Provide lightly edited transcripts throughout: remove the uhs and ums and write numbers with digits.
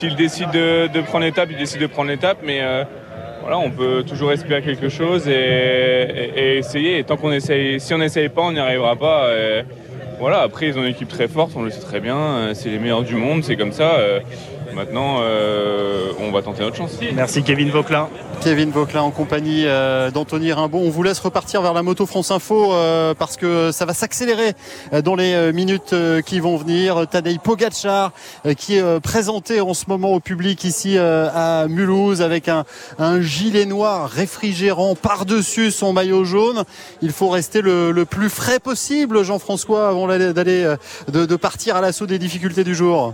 S'il décide de prendre l'étape, il décide de prendre l'étape, mais voilà, on peut toujours espérer quelque chose et essayer. Et tant qu'on essaye, si on n'essaye pas, on n'y arrivera pas. Voilà, après, ils ont une équipe très forte, on le sait très bien. C'est les meilleurs du monde, c'est comme ça. Maintenant, on va tenter notre chance. Merci Kevin Vauquelin. Kevin Vauquelin en compagnie d'Anthony Rimbaud. On vous laisse repartir vers la moto France Info parce que ça va s'accélérer dans les minutes qui vont venir. Tadej Pogačar qui est présenté en ce moment au public ici à Mulhouse avec un gilet noir réfrigérant par-dessus son maillot jaune. Il faut rester le plus frais possible, Jean-François, avant de partir à l'assaut des difficultés du jour.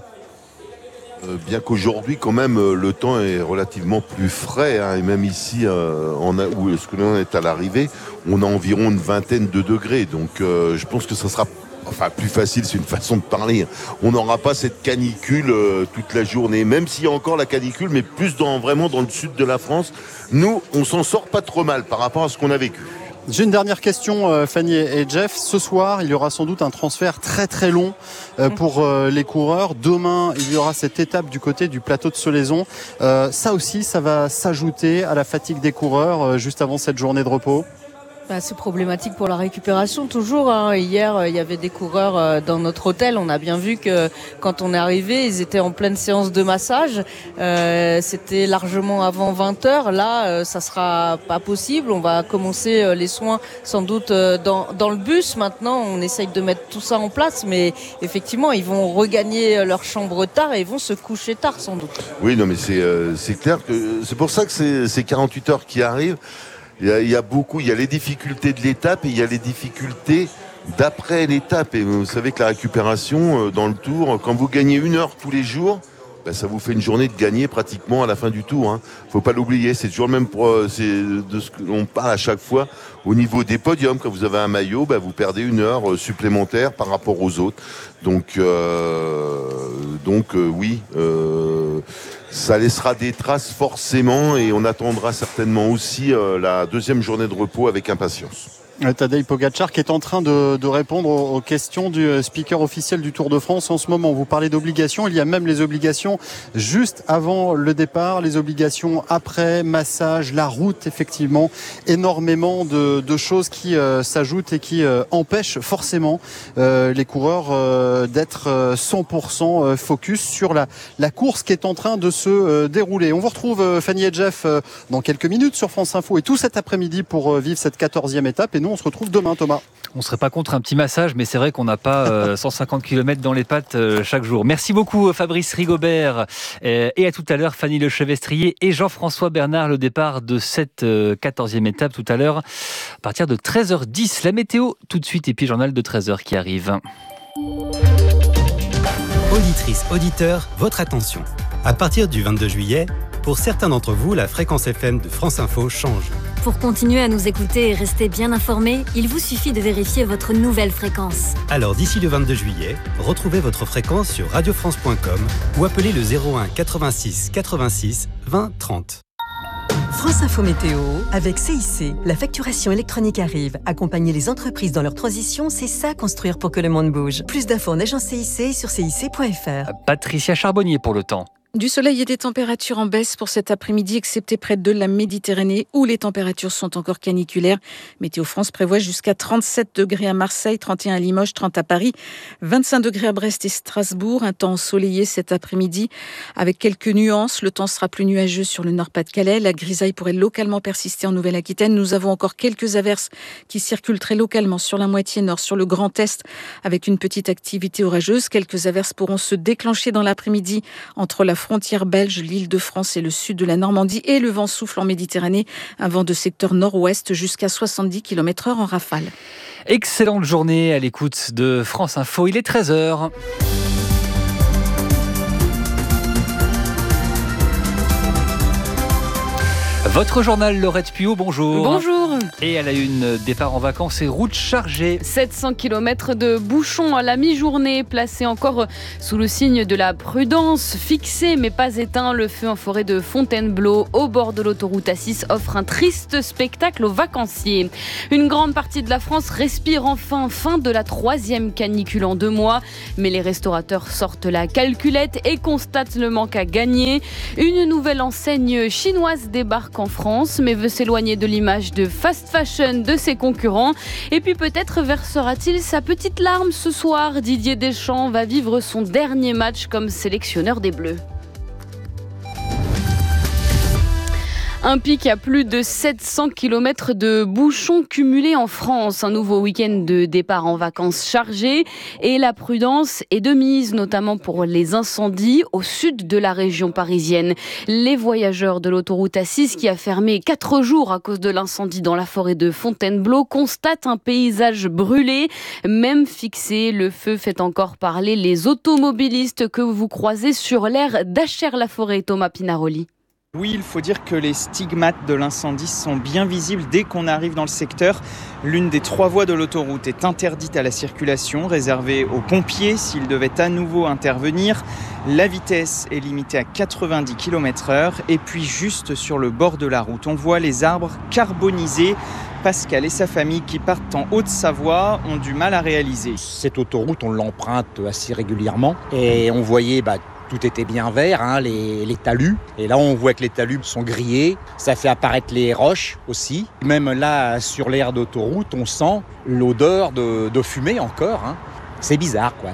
Bien qu'aujourd'hui, quand même, le temps est relativement plus frais, hein, et même ici, où est-ce que l'on est à l'arrivée, on a environ une vingtaine de degrés. Donc, je pense que ça sera, plus facile, c'est une façon de parler. On n'aura pas cette canicule toute la journée, même s'il y a encore la canicule, mais plus vraiment dans le sud de la France. Nous, on s'en sort pas trop mal par rapport à ce qu'on a vécu. J'ai une dernière question, Fanny et Jeff. Ce soir, il y aura sans doute un transfert très très long pour les coureurs. Demain, il y aura cette étape du côté du plateau de Solaizon. Ça aussi, ça va s'ajouter à la fatigue des coureurs juste avant cette journée de repos. C'est problématique pour la récupération toujours. Hier, il y avait des coureurs dans notre hôtel. On a bien vu que quand on est arrivé, ils étaient en pleine séance de massage. C'était largement avant 20h. Là, ça sera pas possible. On va commencer les soins sans doute dans le bus. Maintenant, on essaye de mettre tout ça en place. Mais effectivement, ils vont regagner leur chambre tard et ils vont se coucher tard sans doute. Oui, non, mais c'est clair que c'est pour ça que ces 48 heures qui arrivent. Il y a les difficultés de l'étape et il y a les difficultés d'après l'étape. Et vous savez que la récupération dans le Tour, quand vous gagnez 1 heure tous les jours, ça vous fait une journée de gagner pratiquement à la fin du Tour. Hein. Faut pas l'oublier. C'est toujours le même. C'est de ce que l'on parle à chaque fois au niveau des podiums. Quand vous avez un maillot, vous perdez 1 heure supplémentaire par rapport aux autres. Donc oui. Ça laissera des traces forcément et on attendra certainement aussi la deuxième journée de repos avec impatience. Tadej Pogačar qui est en train de répondre aux questions du speaker officiel du Tour de France en ce moment. Vous parlez d'obligations, il y a même les obligations juste avant le départ, les obligations après, massage, la route effectivement, énormément de choses qui s'ajoutent et qui empêchent forcément les coureurs d'être 100% focus sur la course qui est en train de se dérouler. On vous retrouve Fanny et Jeff dans quelques minutes sur France Info et tout cet après-midi pour vivre cette 14e étape et nous on se retrouve demain, Thomas. On ne serait pas contre un petit massage, mais c'est vrai qu'on n'a pas 150 km dans les pattes chaque jour. Merci beaucoup Fabrice Rigobert et à tout à l'heure Fanny Lechevestrier et Jean-François Bernard. Le départ de cette 14e étape tout à l'heure à partir de 13h10. La météo tout de suite et puis journal de 13h qui arrive. Auditrices, auditeurs, votre attention. À partir du 22 juillet, pour certains d'entre vous, la fréquence FM de France Info change. Pour continuer à nous écouter et rester bien informés, il vous suffit de vérifier votre nouvelle fréquence. Alors d'ici le 22 juillet, retrouvez votre fréquence sur radiofrance.com ou appelez le 01 86 86 20 30. France Info Météo, avec CIC. La facturation électronique arrive. Accompagner les entreprises dans leur transition, c'est ça construire pour que le monde bouge. Plus d'infos en agence CIC sur cic.fr. Patricia Charbonnier pour le temps. Du soleil et des températures en baisse pour cet après-midi, excepté près de la Méditerranée, où les températures sont encore caniculaires. Météo France prévoit jusqu'à 37 degrés à Marseille, 31 à Limoges, 30 à Paris, 25 degrés à Brest et Strasbourg. Un temps ensoleillé cet après-midi, avec quelques nuances. Le temps sera plus nuageux sur le Nord-Pas-de-Calais. La grisaille pourrait localement persister en Nouvelle-Aquitaine. Nous avons encore quelques averses qui circulent très localement sur la moitié nord, sur le Grand Est, avec une petite activité orageuse. Quelques averses pourront se déclencher dans l'après-midi entre la frontière belge, l'Île-de-France et le sud de la Normandie, et le vent souffle en Méditerranée, un vent de secteur nord-ouest jusqu'à 70 km/h en rafale. Excellente journée à l'écoute de France Info, il est 13h. Votre journal, Laurette Puot, bonjour. Bonjour. Et à la une, départ en vacances et route chargée. 700 km de bouchons à la mi-journée, placés encore sous le signe de la prudence. Fixé mais pas éteint, le feu en forêt de Fontainebleau, au bord de l'autoroute A6, offre un triste spectacle aux vacanciers. Une grande partie de la France respire enfin, fin de la 3e canicule en 2 mois. Mais les restaurateurs sortent la calculette et constatent le manque à gagner. Une nouvelle enseigne chinoise débarque en France, mais veut s'éloigner de l'image de fast fashion de ses concurrents. Et puis peut-être versera-t-il sa petite larme ce soir. Didier Deschamps va vivre son dernier match comme sélectionneur des Bleus. Un pic à plus de 700 km de bouchons cumulés en France. Un nouveau week-end de départ en vacances chargé. Et la prudence est de mise, notamment pour les incendies au sud de la région parisienne. Les voyageurs de l'autoroute A6, qui a fermé 4 jours à cause de l'incendie dans la forêt de Fontainebleau, constatent un paysage brûlé. Même fixé, le feu fait encore parler les automobilistes que vous croisez sur l'aire d'Achères-la-Forêt. Thomas Pinaroli. Oui, il faut dire que les stigmates de l'incendie sont bien visibles dès qu'on arrive dans le secteur. L'une des 3 voies de l'autoroute est interdite à la circulation, réservée aux pompiers s'ils devaient à nouveau intervenir. La vitesse est limitée à 90 km/h. Et puis juste sur le bord de la route, on voit les arbres carbonisés. Pascal et sa famille qui partent en Haute-Savoie ont du mal à réaliser. Cette autoroute, on l'emprunte assez régulièrement et on voyait tout était bien vert, les talus. Et là, on voit que les talus sont grillés. Ça fait apparaître les roches aussi. Même là, sur l'aire d'autoroute, on sent l'odeur de fumée encore. C'est bizarre, quoi.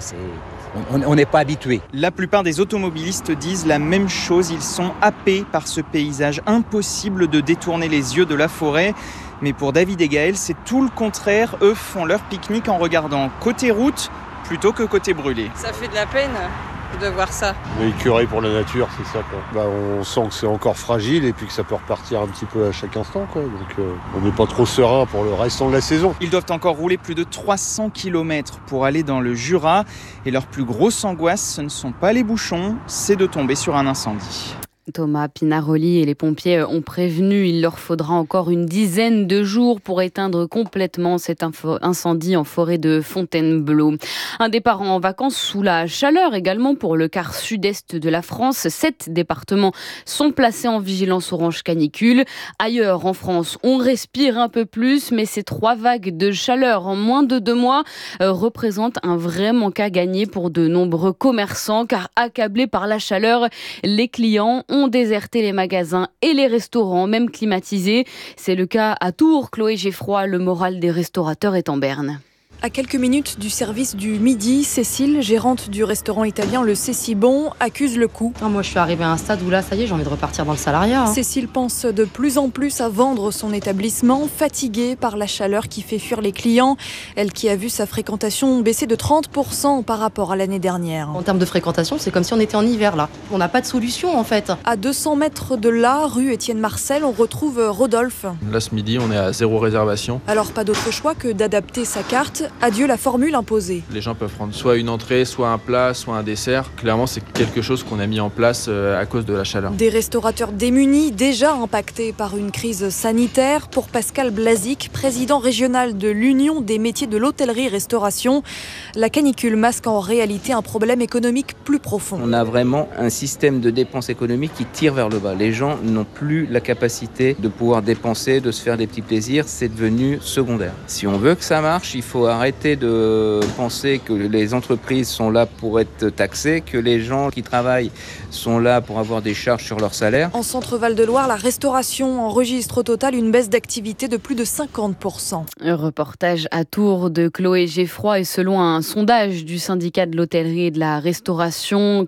On n'est pas habitué. La plupart des automobilistes disent la même chose. Ils sont happés par ce paysage. Impossible de détourner les yeux de la forêt. Mais pour David et Gaël, c'est tout le contraire. Eux font leur pique-nique en regardant côté route plutôt que côté brûlé. Ça fait de la peine de voir ça. On est écœuré pour la nature, c'est ça, quoi. On sent que c'est encore fragile et puis que ça peut repartir un petit peu à chaque instant, quoi. Donc on n'est pas trop serein pour le restant de la saison. Ils doivent encore rouler plus de 300 km pour aller dans le Jura. Et leur plus grosse angoisse, ce ne sont pas les bouchons, c'est de tomber sur un incendie. Thomas Pinaroli et les pompiers ont prévenu, il leur faudra encore une dizaine de jours pour éteindre complètement cet incendie en forêt de Fontainebleau. Un départ en vacances sous la chaleur également pour le quart sud-est de la France. 7 départements sont placés en vigilance orange canicule. Ailleurs en France, on respire un peu plus, mais ces 3 vagues de chaleur en moins de 2 mois représentent un vrai manque à gagner pour de nombreux commerçants, car accablés par la chaleur, les clients ont déserté les magasins et les restaurants, même climatisés. C'est le cas à Tours. Chloé Geffroy, le moral des restaurateurs est en berne. À quelques minutes du service du midi, Cécile, gérante du restaurant italien Le Cécibon, accuse le coup. Moi, je suis arrivée à un stade où là, ça y est, j'ai envie de repartir dans le salariat. Cécile pense de plus en plus à vendre son établissement, fatiguée par la chaleur qui fait fuir les clients. Elle qui a vu sa fréquentation baisser de 30% par rapport à l'année dernière. En termes de fréquentation, c'est comme si on était en hiver là. On n'a pas de solution en fait. À 200 mètres de là, rue Étienne Marcel, on retrouve Rodolphe. Là, ce midi, on est à 0 réservation. Alors pas d'autre choix que d'adapter sa carte. Adieu la formule imposée. Les gens peuvent prendre soit une entrée, soit un plat, soit un dessert. Clairement, c'est quelque chose qu'on a mis en place à cause de la chaleur. Des restaurateurs démunis, déjà impactés par une crise sanitaire. Pour Pascal Blazic, président régional de l'Union des métiers de l'hôtellerie-restauration, la canicule masque en réalité un problème économique plus profond. On a vraiment un système de dépenses économiques qui tire vers le bas. Les gens n'ont plus la capacité de pouvoir dépenser, de se faire des petits plaisirs. C'est devenu secondaire. Si on veut que ça marche, il faut arrêter de penser que les entreprises sont là pour être taxées, que les gens qui travaillent sont là pour avoir des charges sur leur salaire. En Centre-Val de Loire, la restauration enregistre au total une baisse d'activité de plus de 50%. Un reportage à Tours de Chloé Geffroy, et selon un sondage du syndicat de l'hôtellerie et de la restauration,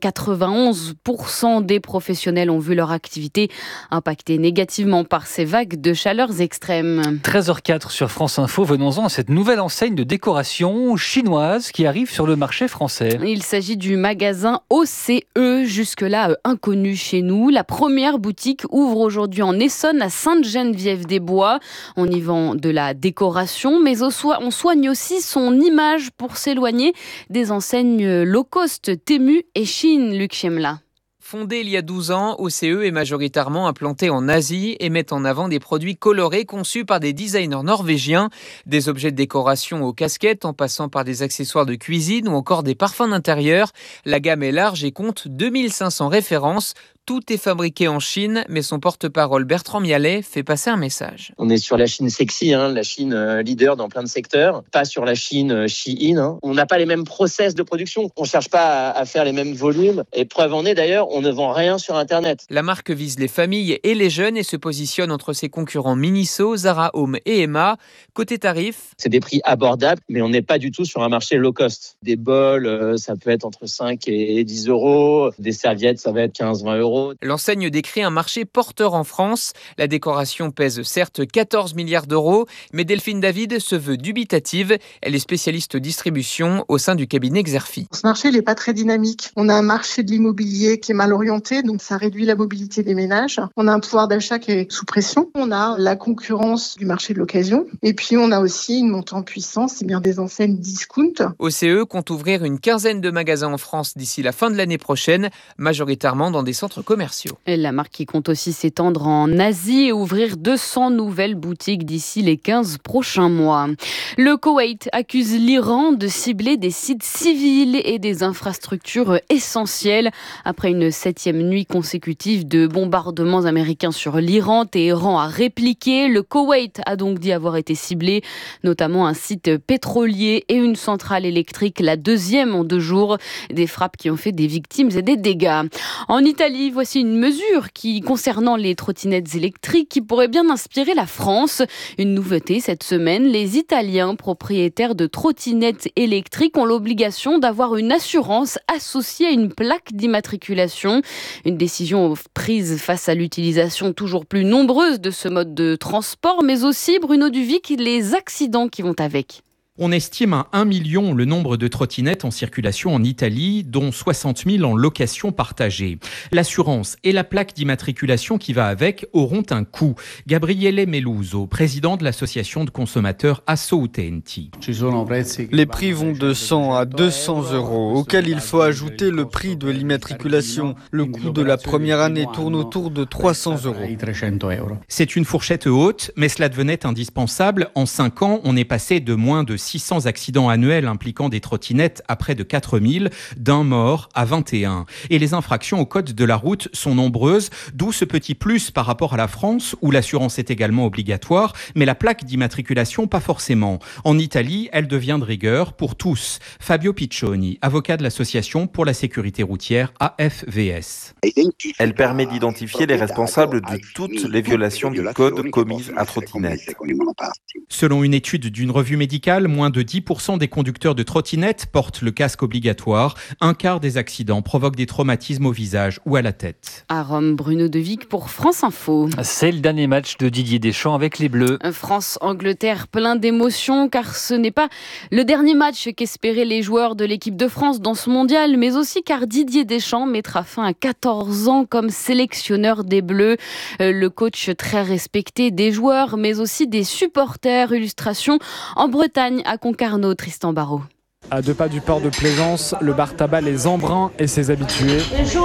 91% des professionnels ont vu leur activité impactée négativement par ces vagues de chaleurs extrêmes. 13h04 sur France Info, venons-en à cette nouvelle enseigne de décoration chinoise qui arrive sur le marché français. Il s'agit du magasin OCE, jusque-là inconnu chez nous. La première boutique ouvre aujourd'hui en Essonne, à Sainte-Geneviève-des-Bois. On y vend de la décoration, mais on soigne aussi son image pour s'éloigner des enseignes low cost Temu et Shein, Luc Chemla. Fondée il y a 12 ans, OCE est majoritairement implantée en Asie et met en avant des produits colorés conçus par des designers norvégiens. Des objets de décoration aux casquettes en passant par des accessoires de cuisine ou encore des parfums d'intérieur. La gamme est large et compte 2500 références. Tout est fabriqué en Chine, mais son porte-parole Bertrand Mialet fait passer un message. On est sur la Chine sexy, la Chine leader dans plein de secteurs, pas sur la Chine Shein. On n'a pas les mêmes process de production, on ne cherche pas à faire les mêmes volumes. Et preuve en est d'ailleurs, on ne vend rien sur Internet. La marque vise les familles et les jeunes et se positionne entre ses concurrents Miniso, Zara Home et Emma. Côté tarif, c'est des prix abordables, mais on n'est pas du tout sur un marché low cost. Des bols, ça peut être entre 5 et 10 euros. Des serviettes, ça va être 15-20 euros. L'enseigne décrit un marché porteur en France. La décoration pèse certes 14 milliards d'euros, mais Delphine David se veut dubitative. Elle est spécialiste distribution au sein du cabinet Xerfi. Ce marché n'est pas très dynamique. On a un marché de l'immobilier qui est mal orienté, donc ça réduit la mobilité des ménages. On a un pouvoir d'achat qui est sous pression. On a la concurrence du marché de l'occasion. Et puis on a aussi une montée en puissance, c'est bien des enseignes discount. OCE compte ouvrir une quinzaine de magasins en France d'ici la fin de l'année prochaine, majoritairement dans des centres commerciaux. Et la marque qui compte aussi s'étendre en Asie et ouvrir 200 nouvelles boutiques d'ici les 15 prochains mois. Le Koweït accuse l'Iran de cibler des sites civils et des infrastructures essentielles. Après une 7e nuit consécutive de bombardements américains sur l'Iran, Téhéran a répliqué. Le Koweït a donc dit avoir été ciblé, notamment un site pétrolier et une centrale électrique, la 2e en 2 jours. Des frappes qui ont fait des victimes et des dégâts. En Italie, voici une mesure concernant les trottinettes électriques qui pourrait bien inspirer la France. Une nouveauté cette semaine, les Italiens propriétaires de trottinettes électriques ont l'obligation d'avoir une assurance associée à une plaque d'immatriculation. Une décision prise face à l'utilisation toujours plus nombreuse de ce mode de transport, mais aussi, Bruno Duvic, les accidents qui vont avec. On estime à 1 million le nombre de trottinettes en circulation en Italie, dont 60 000 en location partagée. L'assurance et la plaque d'immatriculation qui va avec auront un coût. Gabriele Meluso, président de l'association de consommateurs Asso Utenti. Les prix vont de 100 à 200 euros, auquel il faut ajouter le prix de l'immatriculation. Le coût de la première année tourne autour de 300 euros. C'est une fourchette haute, mais cela devenait indispensable. En 5 ans, on est passé de moins de 600 accidents annuels impliquant des trottinettes à près de 4000, d'un mort à 21. Et les infractions au code de la route sont nombreuses, d'où ce petit plus par rapport à la France, où l'assurance est également obligatoire, mais la plaque d'immatriculation pas forcément. En Italie, elle devient de rigueur pour tous. Fabio Piccioni, avocat de l'association pour la sécurité routière AFVS. Elle permet d'identifier les responsables de toutes les violations du code commises à trottinette. Selon une étude d'une revue médicale, moins de 10% des conducteurs de trottinettes portent le casque obligatoire. Un quart des accidents provoquent des traumatismes au visage ou à la tête. À Rome, Bruno Devic pour France Info. C'est le dernier match de Didier Deschamps avec les Bleus. France-Angleterre, plein d'émotions, car ce n'est pas le dernier match qu'espéraient les joueurs de l'équipe de France dans ce mondial, mais aussi car Didier Deschamps mettra fin à 14 ans comme sélectionneur des Bleus. Le coach très respecté des joueurs, mais aussi des supporters. Illustration en Bretagne, à Concarneau, Tristan Barraud. À 2 pas du port de Plaisance, le bar tabac Les Embruns et ses habitués.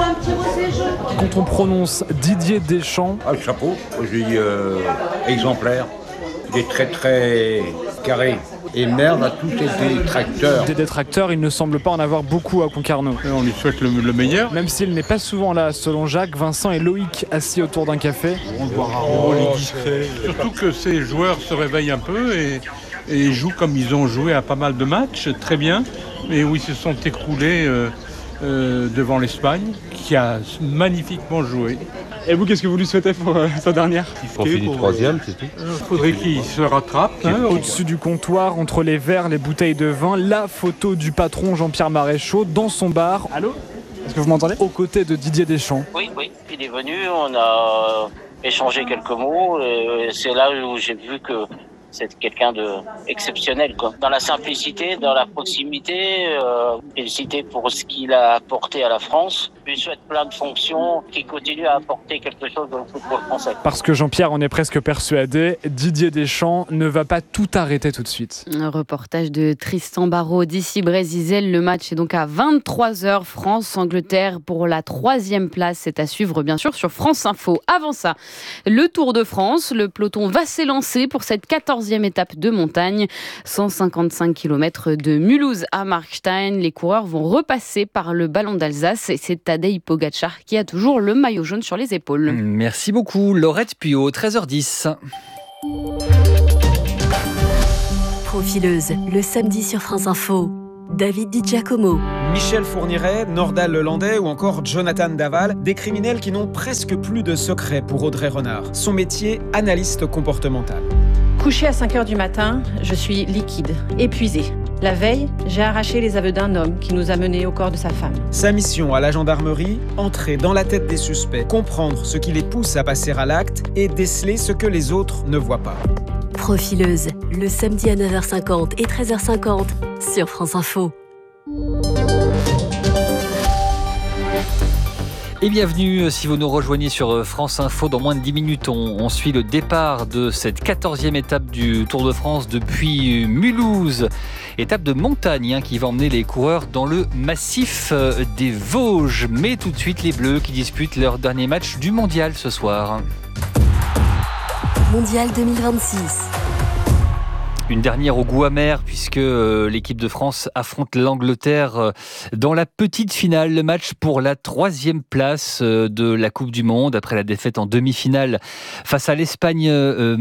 Quand on prononce Didier Deschamps... Ah, le chapeau, je dis exemplaire. Il est très très carré. Et merde à tous ces détracteurs. Des détracteurs, il ne semble pas en avoir beaucoup à Concarneau. On lui souhaite le meilleur. Même s'il n'est pas souvent là, selon Jacques, Vincent et Loïc, assis autour d'un café. On le voit rarement, il est discret. Surtout que ces joueurs se réveillent un peu et jouent comme ils ont joué à pas mal de matchs, très bien, mais où ils se sont écroulés devant l'Espagne, qui a magnifiquement joué. Et vous, qu'est-ce que vous lui souhaitez pour sa dernière ? On finit 3e, c'est tout. Il faudrait qu'il se rattrape. Au-dessus du comptoir, entre les verres, les bouteilles de vin, la photo du patron Jean-Pierre Maréchaux dans son bar. Allô ? Est-ce que vous m'entendez ? Aux côtés de Didier Deschamps. Oui, il est venu, on a échangé quelques mots. Et c'est là où j'ai vu que C'est quelqu'un d'exceptionnel, quoi. Dans la simplicité, dans la proximité, félicité pour ce qu'il a apporté à la France. Je lui souhaite plein de fonctions, qu'il continue à apporter quelque chose dans le football français. Parce que Jean-Pierre en est presque persuadé, Didier Deschamps ne va pas tout arrêter tout de suite. Un reportage de Tristan Barraud d'ici Brésil. Le match est donc à 23h. France-Angleterre pour la 3e place. C'est à suivre bien sûr sur France Info. Avant ça, le Tour de France. Le peloton va s'élancer pour cette 14e étape de montagne. 155 km de Mulhouse à Markstein. Les coureurs vont repasser par le Ballon d'Alsace. Et c'est Tadej Pogačar qui a toujours le maillot jaune sur les épaules. Merci beaucoup Laurette Puyot, 13h10. Profileuse, le samedi sur France Info. David Di Giacomo. Michel Fourniret, Nordal Lelandais ou encore Jonathan Daval, des criminels qui n'ont presque plus de secret pour Audrey Renard. Son métier, analyste comportemental. Couché à 5h du matin, je suis liquide, épuisée. La veille, j'ai arraché les aveux d'un homme qui nous a menés au corps de sa femme. Sa mission à la gendarmerie, entrer dans la tête des suspects, comprendre ce qui les pousse à passer à l'acte et déceler ce que les autres ne voient pas. Profileuse, le samedi à 9h50 et 13h50 sur France Info. Et bienvenue si vous nous rejoignez sur France Info. Dans moins de 10 minutes, on suit le départ de cette 14e étape du Tour de France depuis Mulhouse. Étape de montagne qui va emmener les coureurs dans le massif des Vosges. Mais tout de suite, les Bleus qui disputent leur dernier match du mondial ce soir. Mondial 2026. Une dernière au goût amer puisque l'équipe de France affronte l'Angleterre dans la petite finale. Le match pour la 3e place de la Coupe du Monde après la défaite en demi-finale face à l'Espagne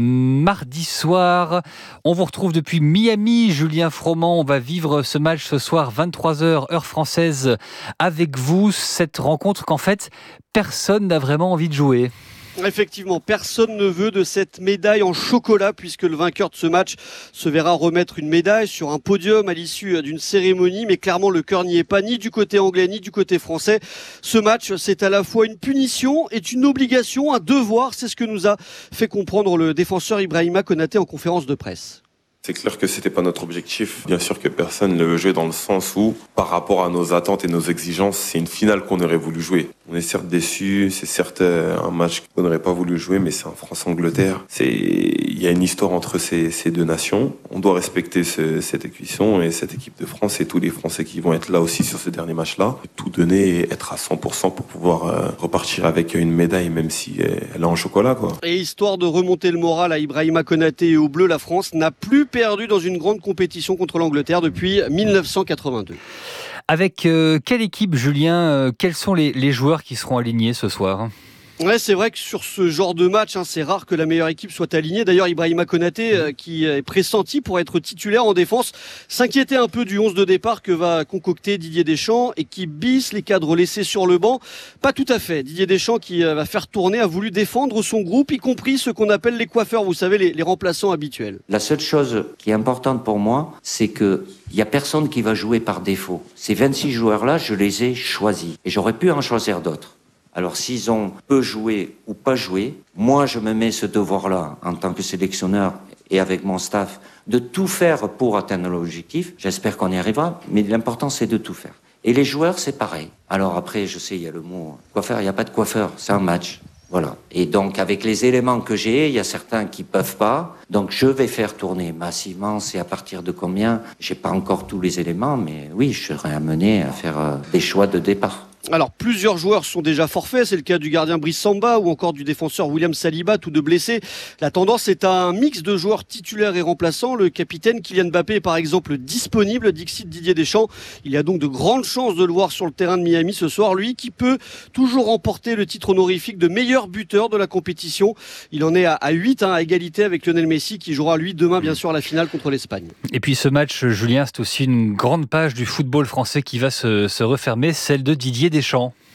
mardi soir. On vous retrouve depuis Miami, Julien Froment. On va vivre ce match ce soir 23h heure française avec vous. Cette rencontre qu'en fait personne n'a vraiment envie de jouer. Effectivement, personne ne veut de cette médaille en chocolat puisque le vainqueur de ce match se verra remettre une médaille sur un podium à l'issue d'une cérémonie. Mais clairement, le cœur n'y est pas, ni du côté anglais, ni du côté français. Ce match, c'est à la fois une punition et une obligation, un devoir. C'est ce que nous a fait comprendre le défenseur Ibrahima Konaté en conférence de presse. C'est clair que c'était pas notre objectif. Bien sûr que personne ne veut jouer dans le sens où, par rapport à nos attentes et nos exigences, c'est une finale qu'on aurait voulu jouer. On est certes déçus, c'est certes un match qu'on n'aurait pas voulu jouer, mais c'est un France-Angleterre. Il y a une histoire entre ces deux nations. On doit respecter cette équation et cette équipe de France et tous les Français qui vont être là aussi sur ce dernier match-là. Tout donner et être à 100% pour pouvoir repartir avec une médaille, même si elle est en chocolat, quoi. Et histoire de remonter le moral à Ibrahima Konaté et aux Bleus, la France n'a plus perdu dans une grande compétition contre l'Angleterre depuis 1982. Avec quelle équipe, Julien, quels sont les joueurs qui seront alignés ce soir ? Ouais, c'est vrai que sur ce genre de match, c'est rare que la meilleure équipe soit alignée. D'ailleurs, Ibrahima Konaté, qui est pressenti pour être titulaire en défense, s'inquiétait un peu du 11 de départ que va concocter Didier Deschamps et qui bisse les cadres laissés sur le banc. Pas tout à fait. Didier Deschamps, qui va faire tourner, a voulu défendre son groupe, y compris ce qu'on appelle les coiffeurs, vous savez, les remplaçants habituels. La seule chose qui est importante pour moi, c'est que il n'y a personne qui va jouer par défaut. Ces 26 joueurs-là, je les ai choisis. Et j'aurais pu en choisir d'autres. Alors s'ils ont peu joué ou pas joué, moi je me mets ce devoir-là en tant que sélectionneur et avec mon staff de tout faire pour atteindre l'objectif. J'espère qu'on y arrivera, mais l'important c'est de tout faire. Et les joueurs c'est pareil. Alors après je sais il y a le mot coiffeur, il n'y a pas de coiffeur, c'est un match. Voilà. Et donc avec les éléments que j'ai, il y a certains qui peuvent pas. Donc je vais faire tourner massivement. C'est à partir de combien ? J'ai pas encore tous les éléments, mais oui, je serai amené à faire des choix de départ. Alors, plusieurs joueurs sont déjà forfaits. C'est le cas du gardien Brice Samba ou encore du défenseur William Saliba, tous deux blessés. La tendance est à un mix de joueurs titulaires et remplaçants. Le capitaine Kylian Mbappé est par exemple disponible, dixit Didier Deschamps. Il y a donc de grandes chances de le voir sur le terrain de Miami ce soir. Lui qui peut toujours remporter le titre honorifique de meilleur buteur de la compétition. Il en est à 8, à égalité avec Lionel Messi qui jouera lui demain bien sûr la finale contre l'Espagne. Et puis ce match, Julien, c'est aussi une grande page du football français qui va se refermer, celle de Didier Deschamps.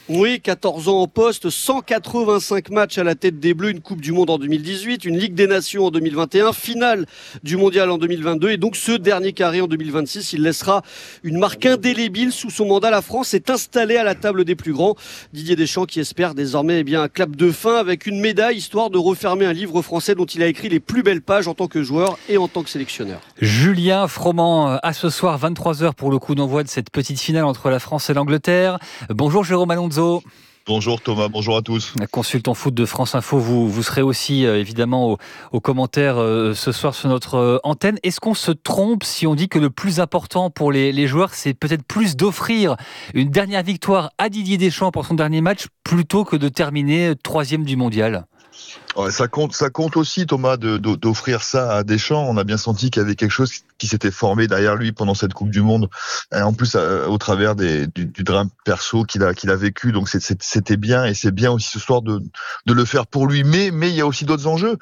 Oui, 14 ans en poste, 185 matchs à la tête des Bleus, une Coupe du Monde en 2018, une Ligue des Nations en 2021, finale du Mondial en 2022 et donc ce dernier carré en 2026. Il laissera une marque indélébile sous son mandat. La France est installée à la table des plus grands. Didier Deschamps qui espère désormais un clap de fin avec une médaille, histoire de refermer un livre français dont il a écrit les plus belles pages en tant que joueur et en tant que sélectionneur. Julien Froment, à ce soir 23h pour le coup d'envoi de cette petite finale entre la France et l'Angleterre. Bonjour Jérôme Alonso. Bonjour Thomas, bonjour à tous. Consultant foot de France Info, vous serez aussi évidemment aux commentaires ce soir sur notre antenne. Est-ce qu'on se trompe si on dit que le plus important pour les joueurs, c'est peut-être plus d'offrir une dernière victoire à Didier Deschamps pour son dernier match plutôt que de terminer 3e du mondial ? Ouais, ça compte aussi, Thomas, d'offrir ça à Deschamps. On a bien senti qu'il y avait quelque chose qui s'était formé derrière lui pendant cette Coupe du Monde. Et en plus, au travers du drame perso qu'il a vécu. Donc, c'était bien. Et c'est bien aussi ce soir de le faire pour lui. Mais il y a aussi d'autres enjeux.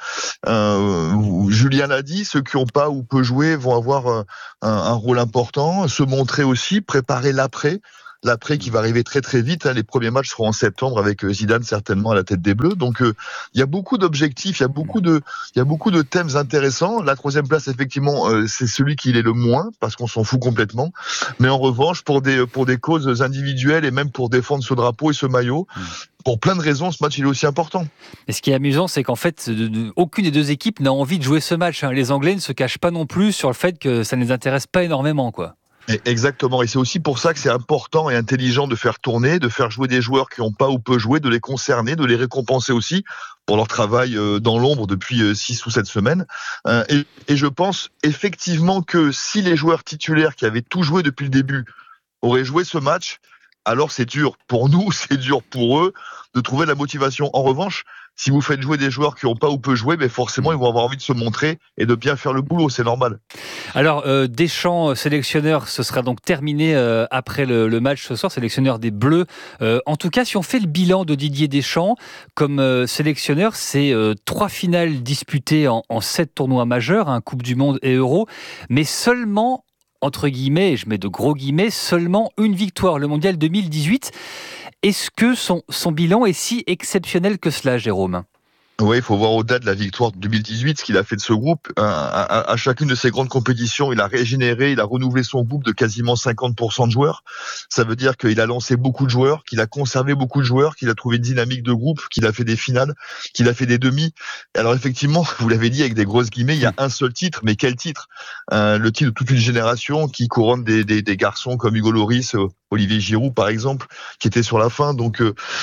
Julien l'a dit, ceux qui n'ont pas ou peu joué vont avoir un rôle important. Se montrer aussi, préparer l'après qui va arriver très très vite. Les premiers matchs seront en septembre avec Zidane certainement à la tête des Bleus. Donc il y a beaucoup d'objectifs, il y a beaucoup de thèmes intéressants. La 3e place effectivement c'est celui qui l'est le moins parce qu'on s'en fout complètement. Mais en revanche pour des causes individuelles et même pour défendre ce drapeau et ce maillot. Pour plein de raisons, ce match il est aussi important. Et ce qui est amusant, c'est qu'en fait, aucune des deux équipes n'a envie de jouer ce match. Les Anglais ne se cachent pas non plus sur le fait que ça ne les intéresse pas énormément, quoi. Exactement, et c'est aussi pour ça que c'est important et intelligent de faire tourner, de faire jouer des joueurs qui n'ont pas ou peu joué, de les concerner, de les récompenser aussi pour leur travail dans l'ombre depuis 6 ou 7 semaines. Et je pense effectivement que si les joueurs titulaires qui avaient tout joué depuis le début auraient joué ce match, alors c'est dur pour nous, c'est dur pour eux de trouver la motivation. En revanche, si vous faites jouer des joueurs qui n'ont pas ou peu joué, mais forcément ils vont avoir envie de se montrer et de bien faire le boulot, c'est normal. Alors Deschamps, sélectionneur, ce sera donc terminé après le match ce soir, sélectionneur des Bleus. En tout cas, si on fait le bilan de Didier Deschamps comme sélectionneur, c'est 3 finales disputées en 7 tournois majeurs, Coupe du Monde et Euro, mais seulement, entre guillemets, et je mets de gros guillemets, seulement une victoire, le Mondial 2018. Est-ce que son bilan est si exceptionnel que cela, Jérôme ? Oui, il faut voir au-delà de la victoire de 2018, ce qu'il a fait de ce groupe. À chacune de ces grandes compétitions, il a régénéré, il a renouvelé son groupe de quasiment 50% de joueurs. Ça veut dire qu'il a lancé beaucoup de joueurs, qu'il a conservé beaucoup de joueurs, qu'il a trouvé une dynamique de groupe, qu'il a fait des finales, qu'il a fait des demi. Alors effectivement, vous l'avez dit avec des grosses guillemets, il y a un seul titre, mais quel titre ? Le titre de toute une génération qui couronne des garçons comme Hugo Lloris, Olivier Giroud par exemple, qui était sur la fin. Donc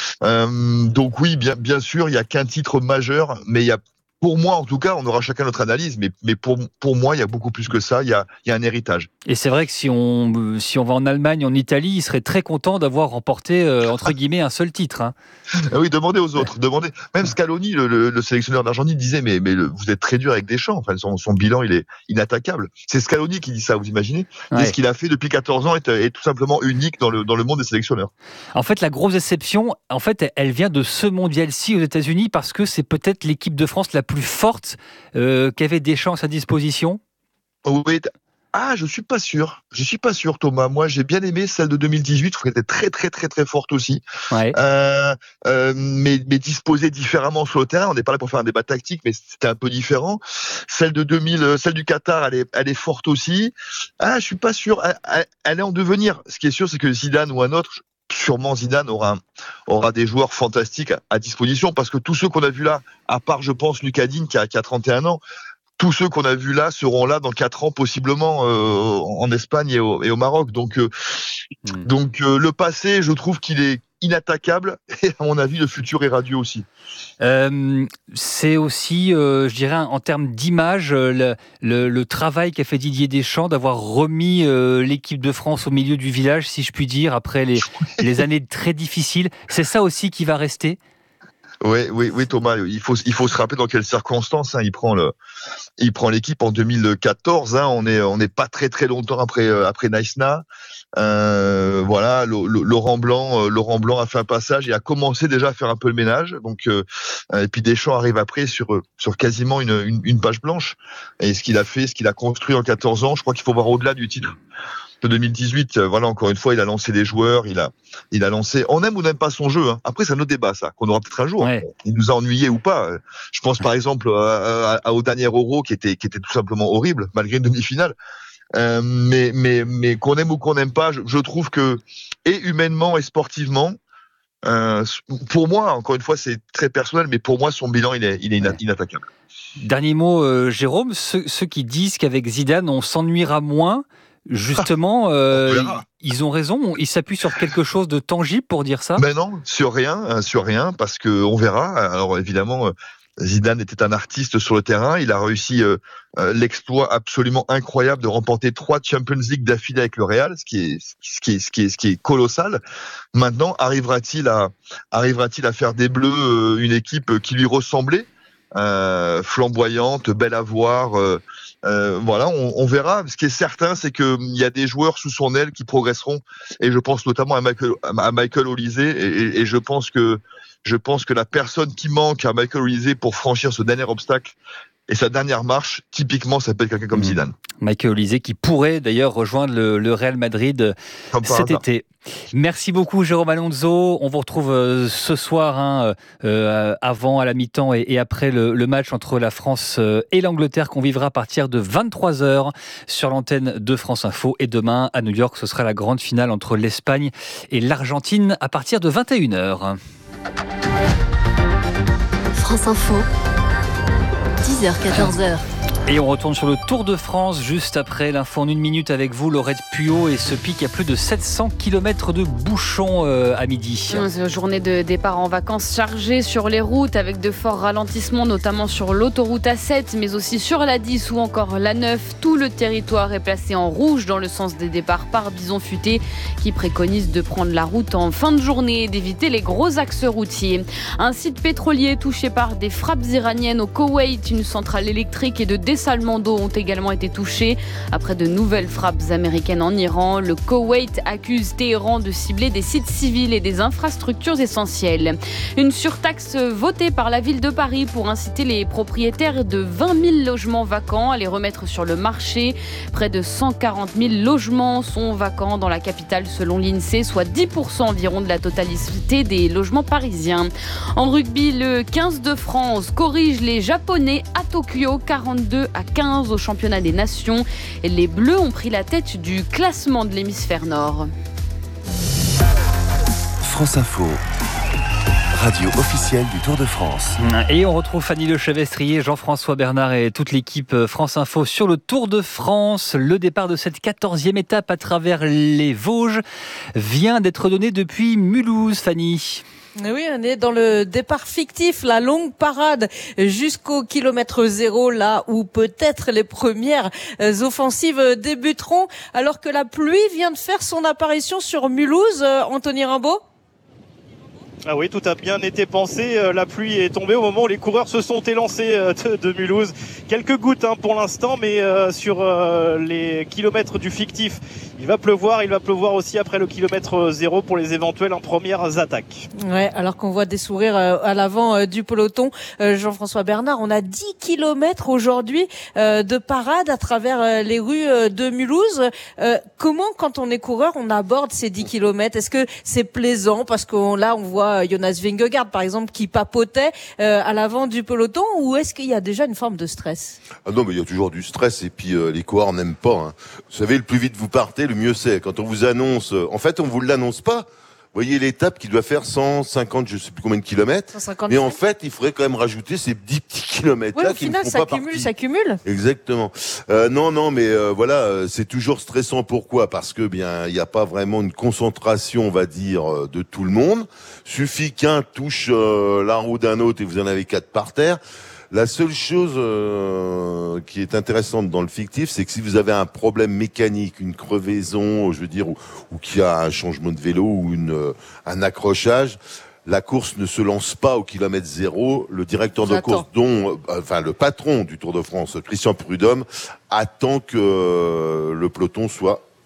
oui, bien sûr, il y a qu'un titre majeur, mais il y a, pour moi en tout cas, on aura chacun notre analyse, mais pour moi, il y a beaucoup plus que ça, il y a un héritage. Et c'est vrai que si on va en Allemagne, en Italie, il serait très content d'avoir remporté, entre guillemets, un seul titre. Oui, demandez aux autres, demandez. Même Scaloni, le sélectionneur d'Argentine, disait, mais vous êtes très dur avec Deschamps, enfin, son bilan, il est inattaquable. C'est Scaloni qui dit ça, vous imaginez ? Ouais. Et ce qu'il a fait depuis 14 ans est tout simplement unique dans le monde des sélectionneurs. En fait, la grosse déception, elle vient de ce mondial-ci aux États-Unis, parce que c'est peut-être l'équipe de France la plus forte qu'avait Deschamps à sa disposition. Oui. Je suis pas sûr, Thomas. Moi, j'ai bien aimé celle de 2018, je trouve qu'elle était très très très très forte aussi. Ouais. Mais disposée différemment sur le terrain. On n'est pas là pour faire un débat tactique, mais c'était un peu différent. Celle de 2000, celle du Qatar, elle est forte aussi. Je suis pas sûr. Elle est en devenir. Ce qui est sûr, c'est que Zidane ou un autre, sûrement Zidane aura des joueurs fantastiques à disposition, parce que tous ceux qu'on a vus là, à part je pense Lucas Digne qui a 31 ans, tous ceux qu'on a vus là seront là dans 4 ans possiblement en Espagne et au Maroc. Donc le passé, je trouve qu'il est inattaquable, et à mon avis le futur est radieux aussi. C'est aussi, je dirais, en termes d'image, le travail qu'a fait Didier Deschamps d'avoir remis l'équipe de France au milieu du village, si je puis dire, après les années très difficiles. C'est ça aussi qui va rester ? Oui, Thomas, il faut se rappeler dans quelles circonstances il prend l'équipe en 2014. On n'est pas très très longtemps après Naïsna. Voilà, Laurent Blanc a fait un passage et a commencé déjà à faire un peu le ménage. Donc et puis Deschamps arrive après sur quasiment une page blanche. Et ce qu'il a construit en 14 ans, je crois qu'il faut voir au-delà du titre. 2018, voilà, encore une fois, il a lancé des joueurs, il a lancé, on aime ou n'aime pas son jeu, hein. Après, c'est un autre débat, ça, qu'on aura peut-être un jour. Ouais. Il nous a ennuyés ou pas. Je pense, par exemple, au dernier Euro, qui était tout simplement horrible, malgré une demi-finale. Mais qu'on aime ou qu'on n'aime pas, je trouve que, et humainement et sportivement, pour moi, encore une fois, c'est très personnel, mais pour moi, son bilan, il est inattaquable. Dernier mot, Jérôme, ceux qui disent qu'avec Zidane, on s'ennuiera moins, justement, ils ont raison. Ils s'appuient sur quelque chose de tangible pour dire ça? Ben non, sur rien, parce que on verra. Alors évidemment, Zidane était un artiste sur le terrain. Il a réussi l'exploit absolument incroyable de remporter 3 Champions League d'affilée avec le Real, ce qui est colossal. Maintenant, arrivera-t-il à faire des Bleus une équipe qui lui ressemblait, flamboyante, belle à voir. Voilà, on verra. Ce qui est certain, c'est qu'il y a des joueurs sous son aile qui progresseront, et je pense notamment à Michael Olise, et je pense que la personne qui manque à Michael Olise pour franchir ce dernier obstacle et sa dernière marche, typiquement, s'appelle quelqu'un comme Zidane. Michael Olise, qui pourrait d'ailleurs rejoindre le Real Madrid cet été. Merci beaucoup, Jérôme Alonso. On vous retrouve ce soir, avant, à la mi-temps et après le match entre la France et l'Angleterre, qu'on vivra à partir de 23h sur l'antenne de France Info. Et demain, à New York, ce sera la grande finale entre l'Espagne et l'Argentine à partir de 21h. France Info, 10h-14h. Et on retourne sur le Tour de France juste après l'info en 1 minute avec vous, Laurette Puot, et ce pic à plus de 700 km de bouchons à midi. Journée de départ en vacances chargée sur les routes avec de forts ralentissements, notamment sur l'autoroute A7, mais aussi sur la 10 ou encore la 9. Tout le territoire est placé en rouge dans le sens des départs par Bison Futé, qui préconise de prendre la route en fin de journée et d'éviter les gros axes routiers. Un site pétrolier touché par des frappes iraniennes au Koweït, une centrale électrique et de dessalement d'eau ont également été touchés. Après de nouvelles frappes américaines en Iran, le Koweït accuse Téhéran de cibler des sites civils et des infrastructures essentielles. Une surtaxe votée par la ville de Paris pour inciter les propriétaires de 20 000 logements vacants à les remettre sur le marché. Près de 140 000 logements sont vacants dans la capitale selon l'INSEE, soit 10% environ de la totalité des logements parisiens. En rugby, le 15 de France corrige les Japonais à Tokyo, 42-15 au championnat des nations. Les Bleus ont pris la tête du classement de l'hémisphère nord. France Info, radio officielle du Tour de France. Et on retrouve Fanny Lechevestrier, Jean-François Bernard et toute l'équipe France Info sur le Tour de France. Le départ de cette 14e étape à travers les Vosges vient d'être donné depuis Mulhouse, Fanny. Oui, on est dans le départ fictif, la longue parade jusqu'au kilomètre 0, là où peut-être les premières offensives débuteront, alors que la pluie vient de faire son apparition sur Mulhouse. Anthony Rimbaud ? Ah oui, tout a bien été pensé. La pluie est tombée au moment où les coureurs se sont élancés de Mulhouse. Quelques gouttes pour l'instant, mais sur les kilomètres du fictif, il va pleuvoir. Il va pleuvoir aussi après le kilomètre 0 pour les éventuelles premières attaques. Ouais, alors qu'on voit des sourires à l'avant du peloton. Jean-François Bernard, on a 10 kilomètres aujourd'hui de parade à travers les rues de Mulhouse. Comment, quand on est coureur, on aborde ces 10 kilomètres ? Est-ce que c'est plaisant ? Parce que là, on voit Jonas Vingegaard, par exemple, qui papotait à l'avant du peloton, ou est-ce qu'il y a déjà une forme de stress ? Ah non, mais il y a toujours du stress, et puis les coureurs n'aiment pas. Vous savez, le plus vite vous partez, le mieux c'est. Quand on vous annonce, en fait, on vous l'annonce pas. Vous voyez l'étape qui doit faire 150, je sais plus combien de kilomètres. 150. Mais en fait, il faudrait quand même rajouter ces 10 petits kilomètres-là qui ne font pas partie. Ça cumule. Exactement. Non, mais voilà, c'est toujours stressant. Pourquoi ? Parce que il n'y a pas vraiment une concentration, on va dire, de tout le monde. Suffit qu'un touche la roue d'un autre et vous en avez 4 par terre. La seule chose qui est intéressante dans le fictif, c'est que si vous avez un problème mécanique, une crevaison, je veux dire, ou qu'il y a un changement de vélo ou un accrochage, la course ne se lance pas au kilomètre 0. Le directeur de course, le patron du Tour de France, Christian Prudhomme, attend que le peloton soit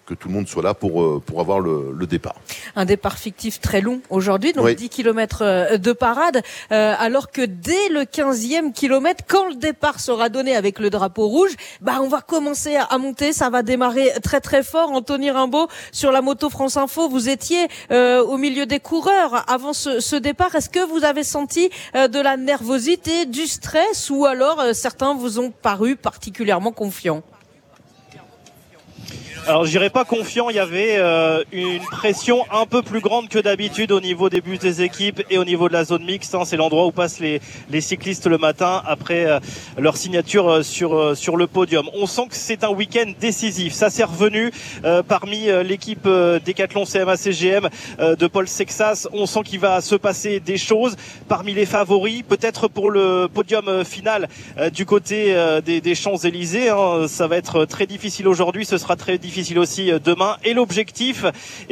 que tout le monde soit là pour avoir le départ. Un départ fictif très long aujourd'hui, donc 10 km de parade, alors que dès le 15e kilomètre, quand le départ sera donné avec le drapeau rouge, on va commencer à monter, ça va démarrer très très fort. Anthony Rimbaud, sur la moto France Info, vous étiez au milieu des coureurs avant ce départ. Est-ce que vous avez senti de la nervosité, du stress, ou alors certains vous ont paru particulièrement confiants? Alors je dirais pas confiant, il y avait une pression un peu plus grande que d'habitude au niveau des bus des équipes et au niveau de la zone mixte. C'est l'endroit où passent les cyclistes le matin après leur signature sur le podium. On sent que c'est un week-end décisif. Ça s'est revenu parmi l'équipe Décathlon CMA CGM de Paul Sexas. On sent qu'il va se passer des choses parmi les favoris, peut-être pour le podium final du côté des Champs-Élysées. Ça va être très difficile aujourd'hui, ce sera très difficile aussi demain, et l'objectif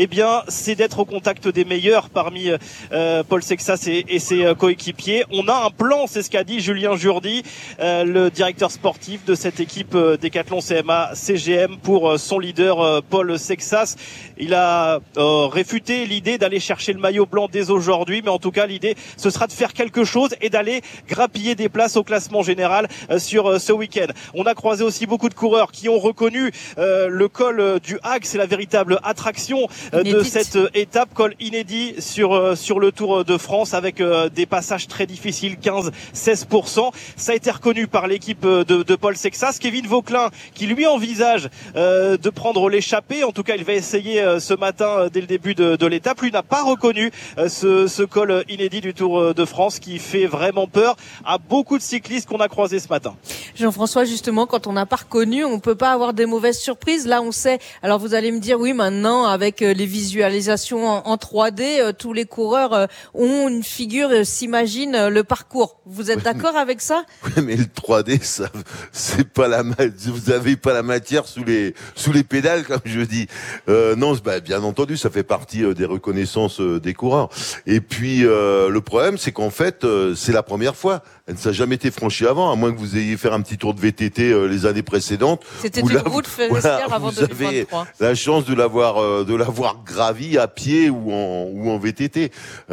c'est d'être au contact des meilleurs parmi Paul Sexas et ses coéquipiers. On a un plan, c'est ce qu'a dit Julien Jourdi, le directeur sportif de cette équipe Décathlon CMA CGM, pour son leader Paul Sexas. Il a réfuté l'idée d'aller chercher le maillot blanc dès aujourd'hui, mais en tout cas l'idée ce sera de faire quelque chose et d'aller grappiller des places au classement général sur ce week-end. On a croisé aussi beaucoup de coureurs qui ont reconnu le col du Hague, c'est la véritable attraction de cette étape, col inédit sur le Tour de France, avec des passages très difficiles, 15-16%. Ça a été reconnu par l'équipe de Paul Sexas. Kevin Vauquelin, qui lui envisage de prendre l'échappée, en tout cas il va essayer ce matin dès le début de l'étape, lui n'a pas reconnu ce col inédit du Tour de France, qui fait vraiment peur à beaucoup de cyclistes qu'on a croisés ce matin. Jean-François, justement, quand on n'a pas reconnu, on peut pas avoir des mauvaises surprises. Là, on sait. Alors vous allez me dire, oui, maintenant avec les visualisations en 3D, tous les coureurs ont une figure, s'imaginent le parcours. Vous êtes d'accord avec ça? Oui, mais le 3D, ça, c'est pas vous avez pas la matière sous les pédales, comme je dis. Non, bien entendu, ça fait partie des reconnaissances des coureurs. Et puis le problème, c'est qu'en fait, c'est la première fois. Elle ne s'est jamais été franchie avant, à moins que vous ayez fait un petit tour de VTT les années précédentes. C'était une route forestière avant 2023. Vous avez la chance de l'avoir gravi à pied ou en VTT.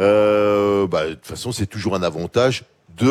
De toute façon, c'est toujours un avantage